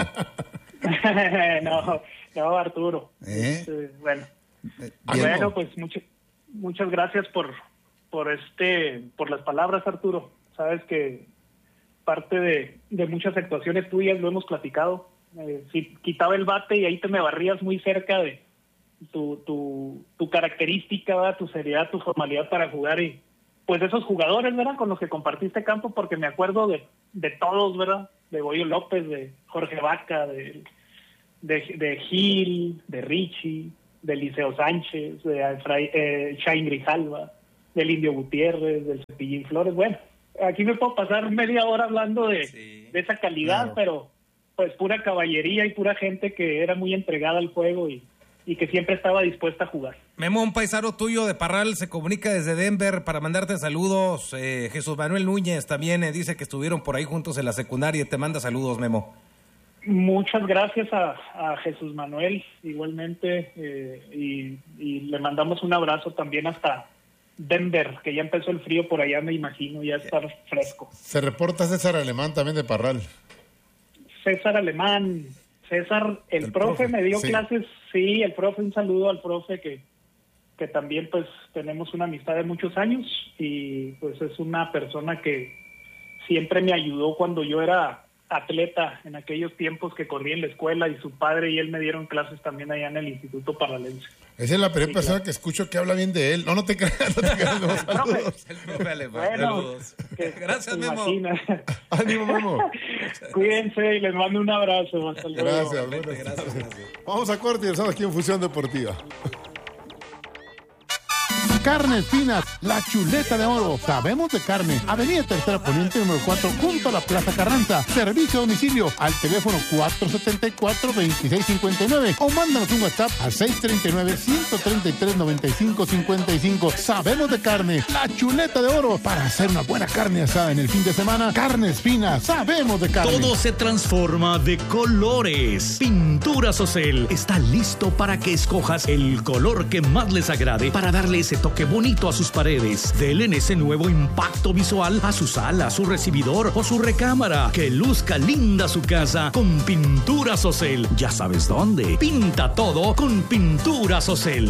no, no, Arturo. ¿Eh? Este, bueno. Eh, bueno, pues mucho, muchas gracias por por este por las palabras, Arturo. Sabes que parte de, de muchas actuaciones tuyas lo hemos platicado. Eh, si quitaba el bate y ahí te me barrías muy cerca de tu tu, tu característica, ¿verdad? Tu seriedad, tu formalidad para jugar, y pues de esos jugadores, ¿verdad? Con los que compartiste campo, porque me acuerdo de, de todos, ¿verdad? De Goyo López, de Jorge Vaca, de, de, de Gil, de Richie, del Liceo Sánchez, de Efra- eh, Shain Grijalva, del Indio Gutiérrez, del Cepillín Flores. Bueno, aquí me puedo pasar media hora hablando de, sí, de esa calidad, claro. Pero pues pura caballería y pura gente que era muy entregada al juego y, y que siempre estaba dispuesta a jugar. Memo, un paisano tuyo de Parral se comunica desde Denver para mandarte saludos. Eh, Jesús Manuel Núñez también eh, dice que estuvieron por ahí juntos en la secundaria y te manda saludos, Memo. Muchas gracias a, a Jesús Manuel, igualmente, eh, y, y le mandamos un abrazo también hasta Denver, que ya empezó el frío por allá, me imagino, ya está fresco. Se reporta César Alemán también de Parral. César Alemán, César, el, el profe, profe me dio sí. clases, sí, el profe, un saludo al profe que, que también pues tenemos una amistad de muchos años y pues es una persona que siempre me ayudó cuando yo era atleta en aquellos tiempos que corrí en la escuela y su padre y él me dieron clases también allá en el Instituto Parralense. Esa es la primera sí, persona claro. que escucho que habla bien de él. No, no te creas, no te creas. No, el profe, el profe Alemán. Bueno, saludos. Que, gracias, Memo. Ánimo, Memo. Cuídense y les mando un abrazo. Hasta luego. Gracias, gracias, gracias, gracias. Vamos a corte y estamos aquí en Fusión Deportiva. Carnes Finas, la chuleta de oro. Sabemos de carne. Avenida Tercera Poniente número cuatro, junto a la Plaza Carranza. Servicio a domicilio al teléfono cuatro siete cuatro, dos seis cinco nueve o mándanos un WhatsApp al seis tres nueve, uno tres tres, nueve cinco cinco cinco. Sabemos de carne, la chuleta de oro. Para hacer una buena carne asada en el fin de semana, Carnes Finas, sabemos de carne. Todo se transforma de colores. Pinturas Ocel está listo para que escojas el color que más les agrade para darle ese toque bonito a sus paredes. Denle ese nuevo impacto visual a su sala, su recibidor o su recámara. Que luzca linda su casa con Pinturas Ocel. Ya sabes dónde. Pinta todo con Pinturas Ocel.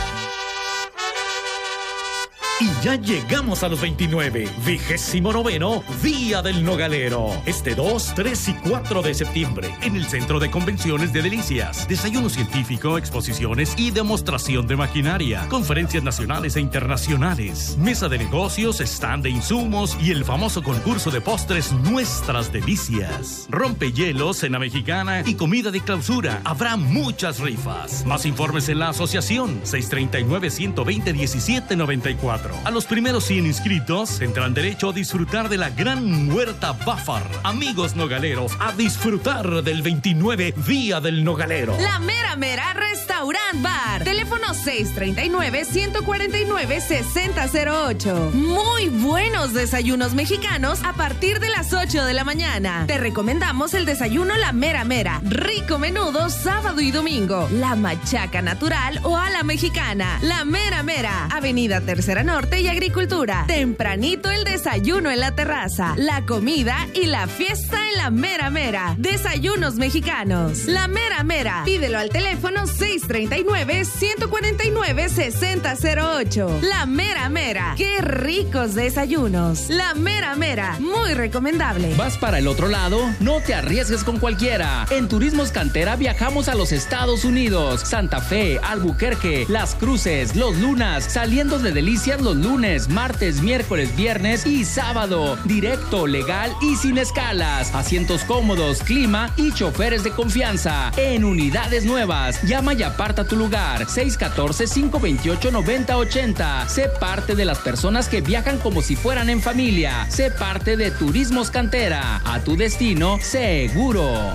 Y ya llegamos a los veintinueve, vigésimo noveno Día del Nogalero. Este dos, tres y cuatro de septiembre, en el Centro de Convenciones de Delicias. Desayuno científico, exposiciones y demostración de maquinaria. Conferencias nacionales e internacionales. Mesa de negocios, stand de insumos y el famoso concurso de postres Nuestras Delicias. Rompehielos, cena mexicana y comida de clausura. Habrá muchas rifas. Más informes en la asociación seis tres nueve, uno dos cero, uno siete nueve cuatro. A los primeros cien inscritos tendrán derecho a disfrutar de la gran huerta Bafar. Amigos nogaleros, a disfrutar del veintinueve Día del Nogalero. La Mera Mera Restaurant Bar. Teléfono seis tres nueve, uno cuatro nueve, seis cero cero ocho. Muy buenos desayunos mexicanos a partir de las ocho de la mañana. Te recomendamos el desayuno La Mera Mera. Rico menudo sábado y domingo. La machaca natural o a la mexicana. La Mera Mera. Avenida Tercera Norte y Agricultura. Tempranito el desayuno en la terraza, la comida y la fiesta en la Mera Mera. Desayunos mexicanos. La Mera Mera. Pídelo al teléfono seis tres nueve, uno cuatro nueve, seis cero cero ocho. La Mera Mera. Qué ricos desayunos. La Mera Mera. Muy recomendable. ¿Vas para el otro lado? No te arriesgues con cualquiera. En Turismos Cantera viajamos a los Estados Unidos, Santa Fe, Albuquerque, Las Cruces, Los Lunas, saliendo de Delicias los lunes, martes, miércoles, viernes y sábado. Directo, legal y sin escalas. Asientos cómodos, clima y choferes de confianza. En unidades nuevas. Llama y aparta tu lugar. seis uno cuatro, cinco dos ocho, nueve cero ocho cero. Sé parte de las personas que viajan como si fueran en familia. Sé parte de Turismos Cantera. A tu destino, seguro.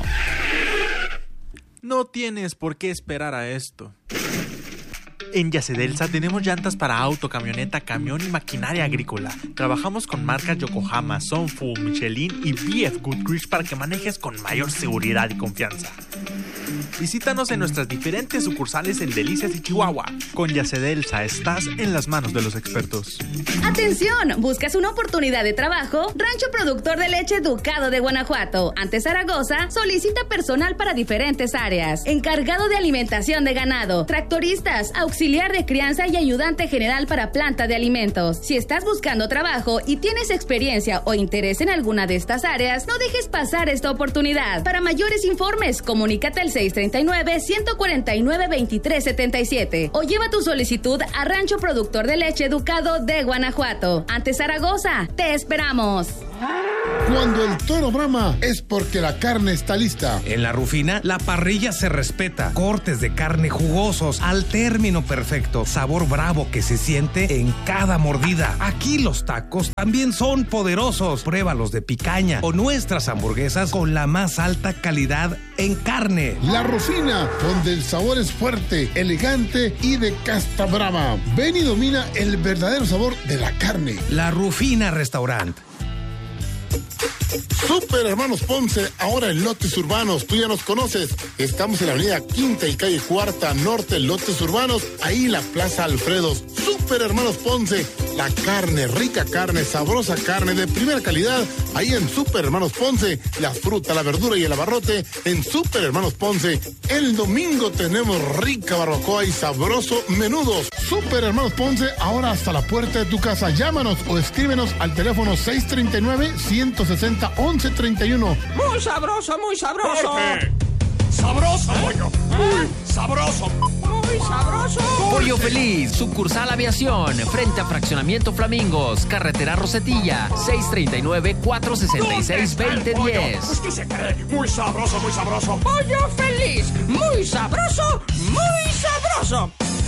No tienes por qué esperar a esto. En Yacedelsa tenemos llantas para auto, camioneta, camión y maquinaria agrícola. Trabajamos con marcas Yokohama, Sunfull, Michelin y B F Goodrich para que manejes con mayor seguridad y confianza. Visítanos en nuestras diferentes sucursales en Delicias y Chihuahua. Con Yacedelsa estás en las manos de los expertos. ¡Atención! ¿Buscas una oportunidad de trabajo? Rancho Productor de Leche Ducado de Guanajuato, ante Zaragoza, solicita personal para diferentes áreas. Encargado de alimentación de ganado, tractoristas, auxiliar de crianza y ayudante general para planta de alimentos. Si estás buscando trabajo y tienes experiencia o interés en alguna de estas áreas, no dejes pasar esta oportunidad. Para mayores informes, comunícate al seis tres nueve, uno cuatro nueve, dos tres siete siete o lleva tu solicitud a Rancho Productor de Leche Ducado de Guanajuato. Ante Zaragoza, te esperamos. Cuando el toro brama es porque la carne está lista. En La Rufina, la parrilla se respeta. Cortes de carne jugosos al término perfecto. Sabor bravo que se siente en cada mordida. Aquí los tacos también son poderosos. Pruébalos de picaña o nuestras hamburguesas con la más alta calidad en carne. La Rufina, donde el sabor es fuerte, elegante y de casta brava. Ven y domina el verdadero sabor de la carne. La Rufina Restaurant. Super Hermanos Ponce, ahora en Lotes Urbanos, tú ya nos conoces. Estamos en la avenida Quinta y calle Cuarta Norte, Lotes Urbanos, ahí la Plaza Alfredos. Super Hermanos Ponce, la carne, rica carne, sabrosa carne de primera calidad, ahí en Super Hermanos Ponce. La fruta, la verdura y el abarrote en Super Hermanos Ponce. El domingo tenemos rica barbacoa y sabroso menudos. Super Hermanos Ponce, ahora hasta la puerta de tu casa. Llámanos o escríbenos al teléfono seis tres nueve, uno seis cero, once treinta y uno. Muy sabroso, muy sabroso. Jorge. Sabroso, pollo. Muy sabroso. Muy sabroso. Pollo Feliz, sucursal Aviación, frente a Fraccionamiento Flamingos, carretera Rosetilla, seis tres nueve, cuatro seis seis, dos cero uno cero. Pues que se cree. Muy sabroso, muy sabroso. Pollo Feliz. Muy sabroso, muy sabroso.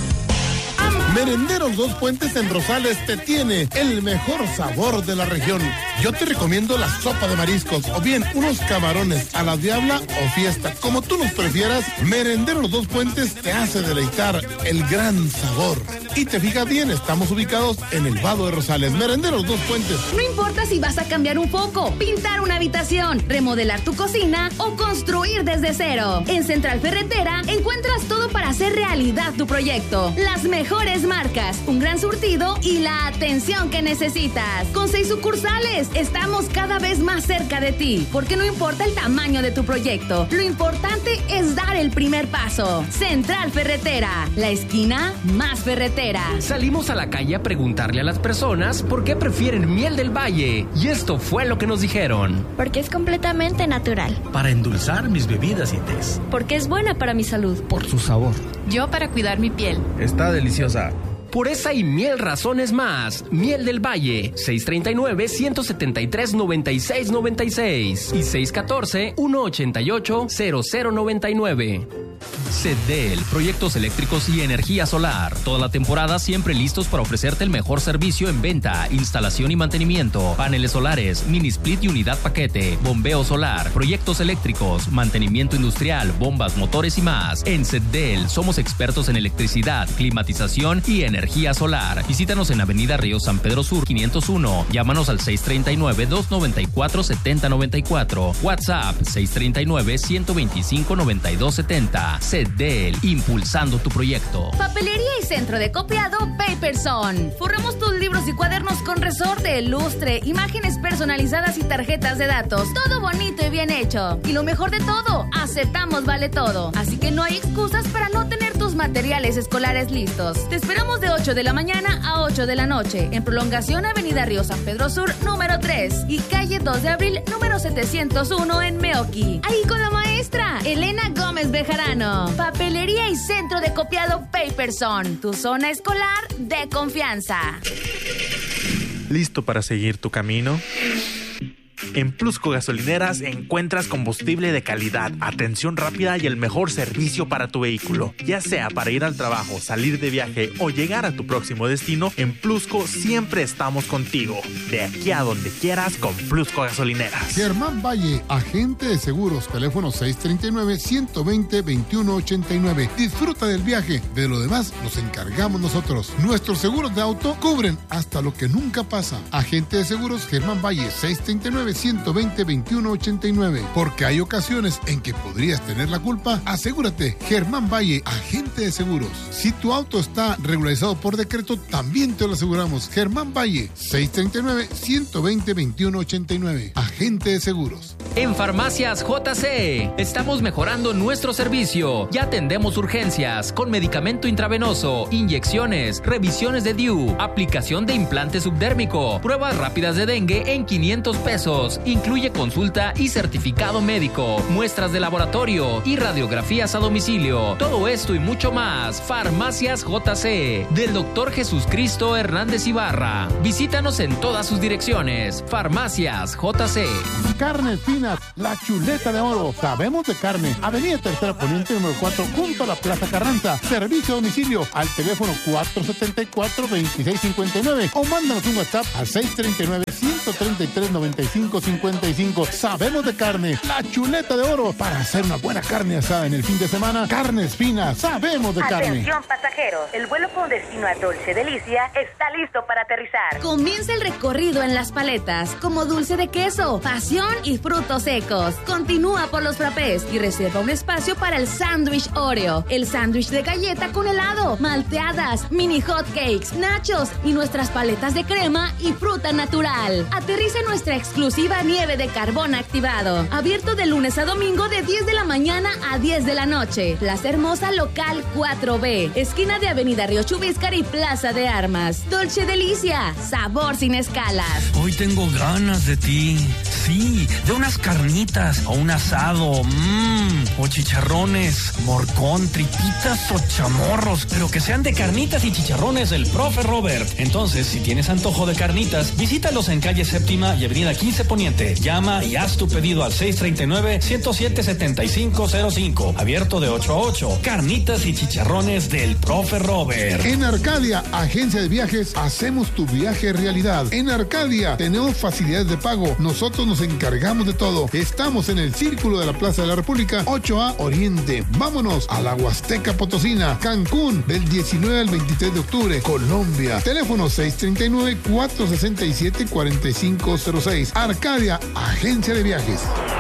Merenderos Dos Puentes en Rosales te tiene el mejor sabor de la región. Yo te recomiendo la sopa de mariscos o bien unos camarones a la diabla o fiesta. Como tú nos prefieras, Merenderos Dos Puentes te hace deleitar el gran sabor. Y te fijas bien, estamos ubicados en el Vado de Rosales. Merenderos Dos Puentes. No importa si vas a cambiar un foco, pintar una habitación, remodelar tu cocina o construir desde cero. En Central Ferretera encuentras todo para hacer realidad tu proyecto. Las mejores marcas, un gran surtido y la atención que necesitas. Con seis sucursales, estamos cada vez más cerca de ti, porque no importa el tamaño de tu proyecto, lo importante es dar el primer paso. Central Ferretera, la esquina más ferretera. Salimos a la calle a preguntarle a las personas por qué prefieren Miel del Valle, y esto fue lo que nos dijeron. Porque es completamente natural. Para endulzar mis bebidas y tés. Porque es buena para mi salud. Por su sabor. Yo para cuidar mi piel. Está deliciosa. Por esa y mil razones más, Miel del Valle, seis tres nueve, uno siete tres, nueve seis nueve seis y seis uno cuatro, uno ocho ocho, cero cero nueve nueve. Cedel, proyectos eléctricos y energía solar. Toda la temporada siempre listos para ofrecerte el mejor servicio en venta, instalación y mantenimiento. Paneles solares, mini split y unidad paquete, bombeo solar, proyectos eléctricos, mantenimiento industrial, bombas, motores y más. En Cedel somos expertos en electricidad, climatización y energía solar. Visítanos en Avenida Río San Pedro Sur quinientos uno. Llámanos al seis tres nueve, dos nueve cuatro, siete cero nueve cuatro. WhatsApp seis tres nueve, uno dos cinco, nueve dos siete cero. Cedel, impulsando tu proyecto. Papelería y centro de copiado Paperson. Forramos tus libros y cuadernos con resorte, lustre, imágenes personalizadas y tarjetas de datos. Todo bonito y bien hecho. Y lo mejor de todo, aceptamos vale todo. Así que no hay excusas para no tener tus materiales escolares listos. Te esperamos de ocho de la mañana a ocho de la noche en prolongación Avenida Río San Pedro Sur número tres y calle dos de abril número setecientos uno en Meoqui. Ahí con la maestra Elena Gómez Bejarano. Papelería y centro de copiado Paperson, tu zona escolar de confianza. ¿Listo para seguir tu camino? En Plusco Gasolineras encuentras combustible de calidad, atención rápida y el mejor servicio para tu vehículo. Ya sea para ir al trabajo, salir de viaje o llegar a tu próximo destino, en Plusco siempre estamos contigo. De aquí a donde quieras con Plusco Gasolineras. Germán Valle, agente de seguros, teléfono seis tres nueve, uno dos cero, dos uno ocho nueve. Disfruta del viaje, de lo demás nos encargamos nosotros. Nuestros seguros de auto cubren hasta lo que nunca pasa. Agente de seguros Germán Valle, seis tres nueve, uno dos cero, dos uno ocho nueve. Porque hay ocasiones en que podrías tener la culpa. Asegúrate, Germán Valle, agente de seguros. Si tu auto está regularizado por decreto, también te lo aseguramos. Germán Valle, seis tres nueve, uno dos cero, dos uno ocho nueve. Agente de seguros. En Farmacias J C estamos mejorando nuestro servicio. Ya atendemos urgencias con medicamento intravenoso, inyecciones, revisiones de D I U, aplicación de implante subdérmico, pruebas rápidas de dengue en quinientos pesos. Incluye consulta y certificado médico, muestras de laboratorio y radiografías a domicilio. Todo esto y mucho más. Farmacias J C del doctor Jesús Cristo Hernández Ibarra. Visítanos en todas sus direcciones. Farmacias J C. Carnes Finas, la chuleta de oro. Sabemos de carne. Avenida Tercera Poniente número cuatro, junto a la Plaza Carranza. Servicio a domicilio al teléfono cuatro siete cuatro, dos seis cinco nueve o mándanos un WhatsApp al seis tres nueve, uno tres tres, nueve cinco cinco cinco. Sabemos de carne, la chuleta de oro. Para hacer una buena carne asada en el fin de semana, Carnes Finas, sabemos de carne. Atención pasajeros, el vuelo con destino a Dolce Delicia está listo para aterrizar. Comienza el recorrido en las paletas, como dulce de queso, pasión y frutos secos. Continúa por los frappés y reserva un espacio para el sándwich Oreo, el sándwich de galleta con helado, malteadas, mini hot cakes, nachos y nuestras paletas de crema y fruta natural. Aterriza en nuestra exclusiva nieve de carbón activado. Abierto de lunes a domingo de diez de la mañana a diez de la noche. Plaza Hermosa Local cuatro B, esquina de Avenida Río Chubíscar y Plaza de Armas. Dolce Delicia, sabor sin escalas. Hoy tengo ganas de ti. Sí, de unas carnitas o un asado, mmm, o chicharrones, morcón, tripitas o chamorros, pero que sean de carnitas y chicharrones del profe Robert. Entonces, si tienes antojo de carnitas, visítalos en calle Séptima y Avenida quince Poniente. Llama y haz tu pedido al seis tres nueve, uno cero siete, siete cinco cero cinco. Abierto de ocho a ocho. Carnitas y chicharrones del profe Robert. En Arcadia, agencia de viajes, hacemos tu viaje realidad. En Arcadia tenemos facilidades de pago. Nosotros nos encargamos de todo. Estamos en el Círculo de la Plaza de la República, ocho A Oriente. Vámonos a la Huasteca Potosina, Cancún, del diecinueve al veintitrés de octubre. Colombia, teléfono seis tres nueve, cuatro seis siete, cuatro cinco cero seis. Arcadia, agencia de viajes.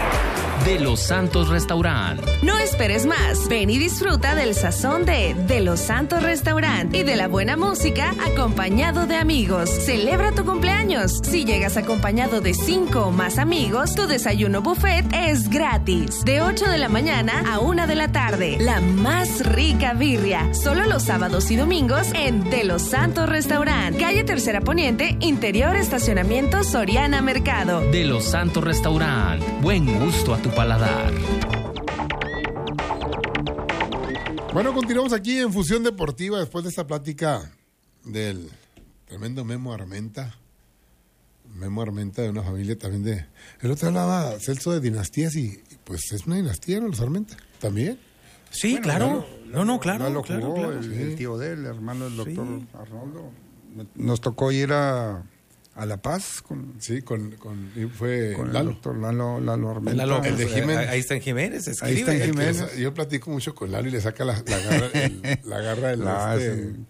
De Los Santos Restaurant. No esperes más. Ven y disfruta del sazón de De Los Santos Restaurant y de la buena música acompañado de amigos. Celebra tu cumpleaños. Si llegas acompañado de cinco o más amigos, tu desayuno buffet es gratis. De ocho de la mañana a una de la tarde. La más rica birria. Solo los sábados y domingos en De Los Santos Restaurant. Calle Tercera Poniente, interior estacionamiento Soriana Mercado. De Los Santos Restaurant. Buen gusto a tu paladar. Bueno, continuamos aquí en Fusión Deportiva después de esta plática del tremendo Memo Armenta. Memo Armenta de una familia también de... El otro hablaba, Celso, de dinastías y, y pues es una dinastía, ¿no? Los Armenta. ¿También? Sí, Bueno, claro. Lalo- no, no, claro. Lalo claro, jugó, claro. el, Sí. el tío de él, hermano del doctor Sí. Arnoldo. Nos tocó ir a, a La Paz con, Sí, con, con y fue con el Lalo. doctor Lalo, Lalo Armenta. Lalo, El de pues, Jiménez. Ahí está en Jiménez. Escribe. Ahí está en El que Jiménez. le sa- yo platico mucho con Lalo y le saca la, la garra, el, la garra del Ah, este, sí.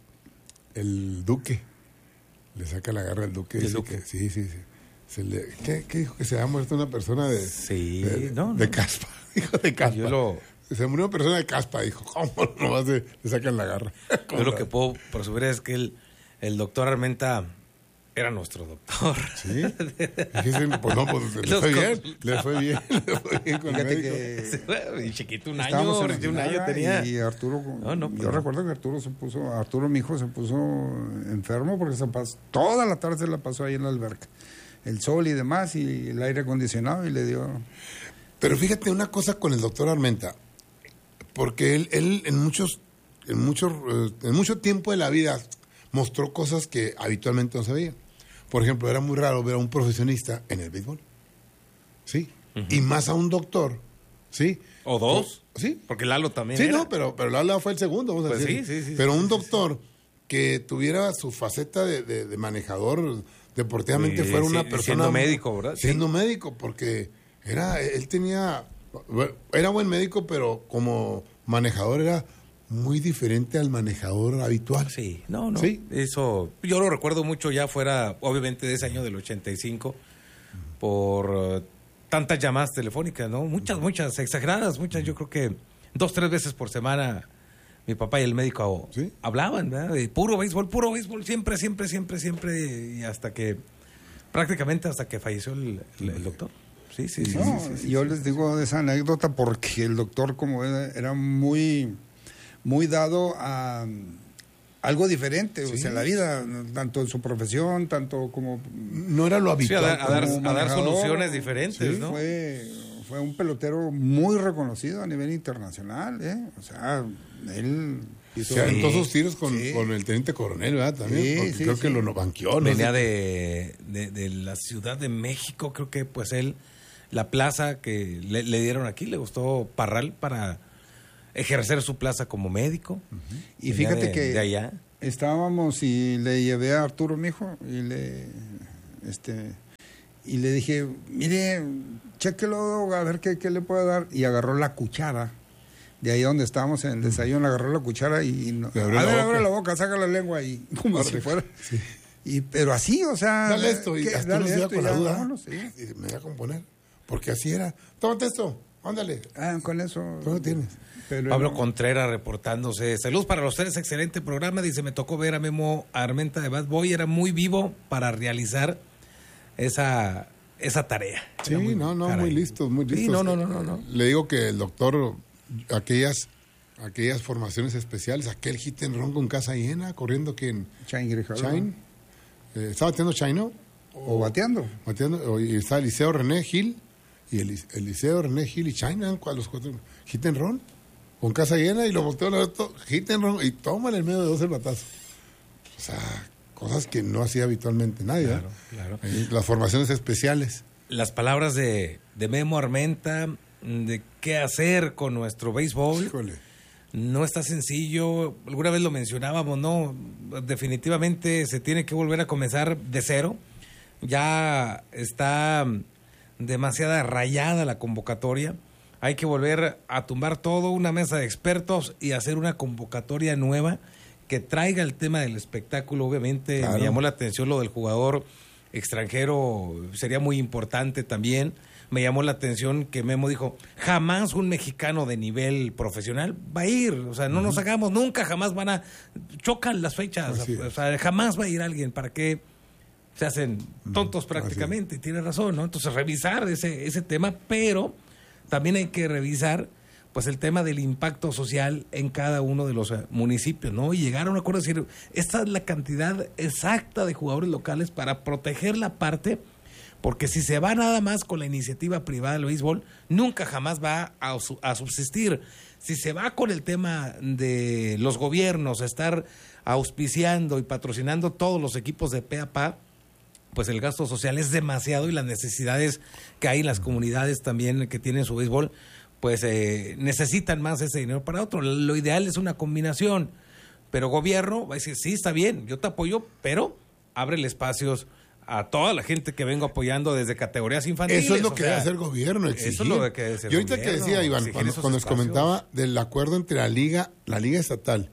el Duque. Le saca la garra al Duque. ¿El Dice Duque? que- sí, sí, sí. Se le, ¿qué, ¿Qué dijo? Que se ha muerto una persona de, Sí, de, no, de no. caspa. Dijo de caspa. Yo lo, Se murió una persona de caspa. Dijo, ¿cómo no le sacan la garra? yo lo que puedo presumir es que el, el doctor Armenta era nuestro doctor. Sí. Fíjese, pues no, pues le Los fue con- bien. Le fue bien. Le fue bien con el Fíjate médico. que Y chiquito, un año, estábamos en la recién un año final tenía. y Arturo, No, no, pues yo no. recuerdo que Arturo se puso, Arturo mi hijo se puso enfermo porque se pasó, toda la tarde se la pasó ahí en la alberca. El sol y demás y el aire acondicionado y le dio... Pero fíjate una cosa con el doctor Armenta, porque él, él en muchos, en muchos, eh, en mucho tiempo de la vida mostró cosas que habitualmente no sabía. Por ejemplo, era muy raro ver a un profesionista en el béisbol, sí, Ujú. y más a un doctor, sí, O dos. O- sí, Porque Lalo también. sí, era. no, pero pero Lalo fue el segundo, vamos a Pues decir. sí, sí, sí, pero sí, un sí, doctor que tuviera su faceta de, de- de manejador deportivamente Sí, fuera una sí, persona siendo médico, ¿verdad? siendo médico, porque era él tenía era buen médico, pero como manejador era muy diferente al manejador habitual. Sí, no, no. Sí. Eso, yo lo recuerdo mucho ya fuera, obviamente, de ese año del ochenta y cinco, por eh, tantas llamadas telefónicas, ¿no? Muchas, muchas, exageradas, muchas. Yo creo que dos, tres veces por semana mi papá y el médico ¿Sí? hablaban, ¿verdad? De puro béisbol, puro béisbol, siempre, siempre, siempre, siempre, y hasta que, prácticamente hasta que falleció el, el- el doctor. Sí, sí, sí, no, sí, sí, sí, yo sí, les sí. digo de esa anécdota porque el doctor como era, era muy, muy dado a algo diferente, sí. O sea, la vida, tanto en su profesión, tanto como... No era lo habitual. Sí, a, dar, a, dar, a dar soluciones sí, diferentes, ¿no? Fue, fue un pelotero muy reconocido a nivel internacional, ¿eh? O sea, él... Hizo, se aventó sus tiros con, sí. con el teniente coronel, ¿verdad? También, sí, porque sí, creo sí. que lo banqueó. ¿No? Venía de, de, de la Ciudad de México, creo que pues él, la plaza que le, le dieron aquí, le gustó Parral para ejercer su plaza como médico. Uh-huh. Y fíjate de, que de allá. estábamos y le llevé a Arturo, mi hijo, y le, este, y le dije, mire, chéquelo, a ver qué, qué le puedo dar. Y agarró la cuchara. De ahí donde estábamos en el desayuno, agarró la cuchara y... No, a ver, abre la boca, saca la lengua y... Como si fuera... Sí. Y, pero así, o sea... Dale esto, y hasta nos iba con la duda. Vámonos, sí. Y me voy a componer. Porque así era. Tómate esto, ándale. Ah, con eso... ¿Tú lo tienes? Pero Pablo no. Contreras reportándose. Saludos para los tres, excelente programa. Dice, me tocó ver a Memo Armenta de Bad Boy. Era muy vivo para realizar esa, esa tarea. Sí, muy, no, no, caray. muy listos, muy listos. Sí, no, no, no, no, no. Le digo que el doctor... aquellas aquellas formaciones especiales, aquel hit and run con casa llena, corriendo que en Chain, Chain eh, ¿está bateando Chain, no? O, o bateando. bateando o, y está Eliseo René Gil y el Eliseo René Gil y Chain, los cuatro hit and run con casa llena y lo volteó hit and run y toma en el medio de dos el batazo. O sea, cosas que no hacía habitualmente nadie. Claro, claro. Eh, las formaciones especiales. Las palabras de, de Memo Armenta de qué hacer con nuestro béisbol. Híjole. No está sencillo, alguna vez lo mencionábamos, ¿no? Definitivamente se tiene que volver a comenzar de cero. Ya está demasiada rayada la convocatoria. Hay que volver a tumbar todo, una mesa de expertos y hacer una convocatoria nueva que traiga el tema del espectáculo. Obviamente claro. Me llamó la atención lo del jugador extranjero, sería muy importante también. Me llamó la atención que Memo dijo, jamás un mexicano de nivel profesional va a ir, o sea, no uh-huh. nos hagamos, nunca, jamás van a, chocan las fechas, Así o sea, jamás va a ir alguien, ¿para qué se hacen tontos uh-huh. prácticamente? Y tiene razón, ¿no? Entonces, revisar ese, ese tema, pero también hay que revisar, pues, el tema del impacto social en cada uno de los municipios, ¿no? Y llegar a un acuerdo, decir, esta es la cantidad exacta de jugadores locales para proteger la parte. Porque si se va nada más con la iniciativa privada del béisbol, nunca jamás va a, a subsistir. Si se va con el tema de los gobiernos, a estar auspiciando y patrocinando todos los equipos de pe a pa, pues el gasto social es demasiado y las necesidades que hay en las comunidades también que tienen su béisbol, pues eh, necesitan más ese dinero para otro. Lo ideal es una combinación, pero gobierno va a decir, sí, está bien, yo te apoyo, pero ábrele espacios a toda la gente que vengo apoyando desde categorías infantiles. Eso es lo que debe hacer el gobierno, exigir. Eso es lo que debe hacer Yo ahorita gobierno, que decía, Iván, cuando, cuando les comentaba del acuerdo entre la liga, la liga estatal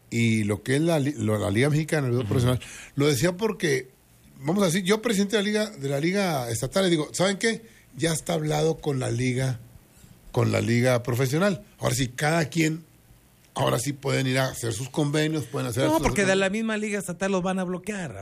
y lo que es la, lo, la liga mexicana, el béisbol uh-huh. profesional, lo decía porque, vamos a decir, yo presidente de la liga, de la liga estatal, le digo, ¿saben qué? Ya está hablado con la liga, con la liga profesional. Ahora sí, cada quien ahora sí pueden ir a hacer sus convenios, pueden hacer... No, porque de la misma liga estatal los van a bloquear.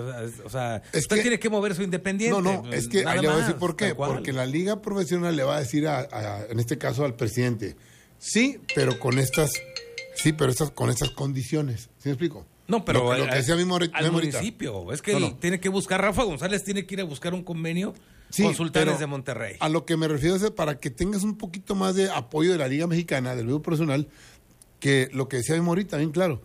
O sea, es usted que, tiene que mover su independiente. No, no, es que ahí le voy a decir por qué. Porque la liga profesional le va a decir, a, a, en este caso al presidente, sí, pero con estas, sí, pero estas, con estas condiciones. ¿Sí me explico? No, pero lo, lo que decía mismo ahorita, al municipio. Es que no, no. tiene que buscar, Rafa González tiene que ir a buscar un convenio sí, con Sultanes de Monterrey. A lo que me refiero es para que tengas un poquito más de apoyo de la liga mexicana, del béisbol profesional, que lo que decía ahorita, bien claro,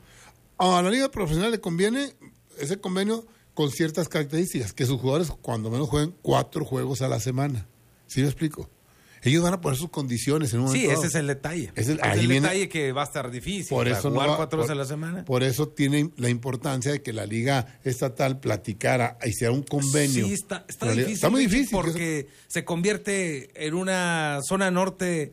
a la liga profesional le conviene ese convenio con ciertas características, que sus jugadores cuando menos jueguen cuatro juegos a la semana. ¿Sí me explico? Ellos van a poner sus condiciones en un momento Sí, dado. ese es el detalle. Es el, es ahí el viene, detalle que va a estar difícil. Por eso jugar no va, cuatro por, veces a la semana. Por eso tiene la importancia de que la liga estatal platicara y sea un convenio. Sí, está, está difícil. Está muy difícil. Porque eso... se convierte en una zona norte...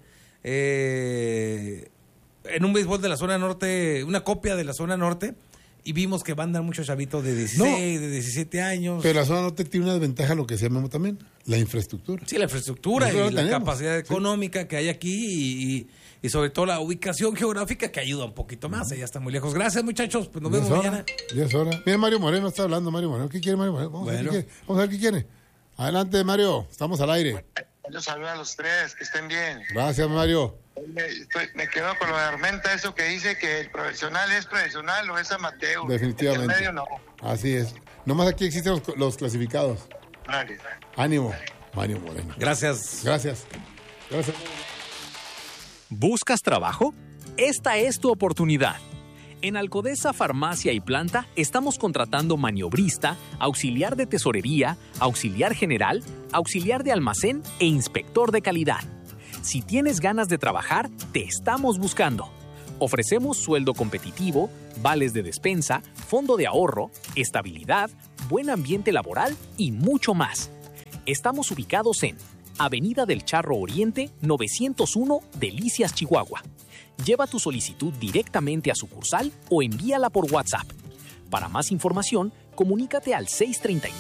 Eh, en un béisbol de la zona norte, una copia de la zona norte, y vimos que mandan muchos chavitos de dieciséis, no, de diecisiete años. Pero la zona norte tiene una desventaja, lo que se llama también, la infraestructura. Sí, la infraestructura y la tenemos. capacidad económica sí. que hay aquí, y, y, y sobre todo la ubicación geográfica que ayuda un poquito más, uh-huh. ya está muy lejos. Gracias, muchachos, pues nos vemos hora, mañana. Ya es hora. Mira, Mario Moreno está hablando, Mario Moreno. ¿Qué quiere Mario Moreno? Vamos, bueno. a, ver qué quiere. Vamos a ver qué quiere. Adelante, Mario, estamos al aire. Yo saludo a los tres, que estén bien. Gracias, Mario. Me, estoy, me quedo con lo de Armenta, eso que dice que el profesional es profesional o es amateur. Definitivamente. El medio no. Así es. Nomás aquí existen los, los clasificados. Vale. Ánimo, Mario Moreno. Gracias. Gracias. Gracias. ¿Buscas trabajo? Esta es tu oportunidad. En Alcodesa Farmacia y Planta estamos contratando maniobrista, auxiliar de tesorería, auxiliar general, auxiliar de almacén e inspector de calidad. Si tienes ganas de trabajar, te estamos buscando. Ofrecemos sueldo competitivo, vales de despensa, fondo de ahorro, estabilidad, buen ambiente laboral y mucho más. Estamos ubicados en Avenida del Charro Oriente, novecientos uno, Delicias, Chihuahua. Lleva tu solicitud directamente a sucursal o envíala por WhatsApp. Para más información, comunícate al seis treinta y nueve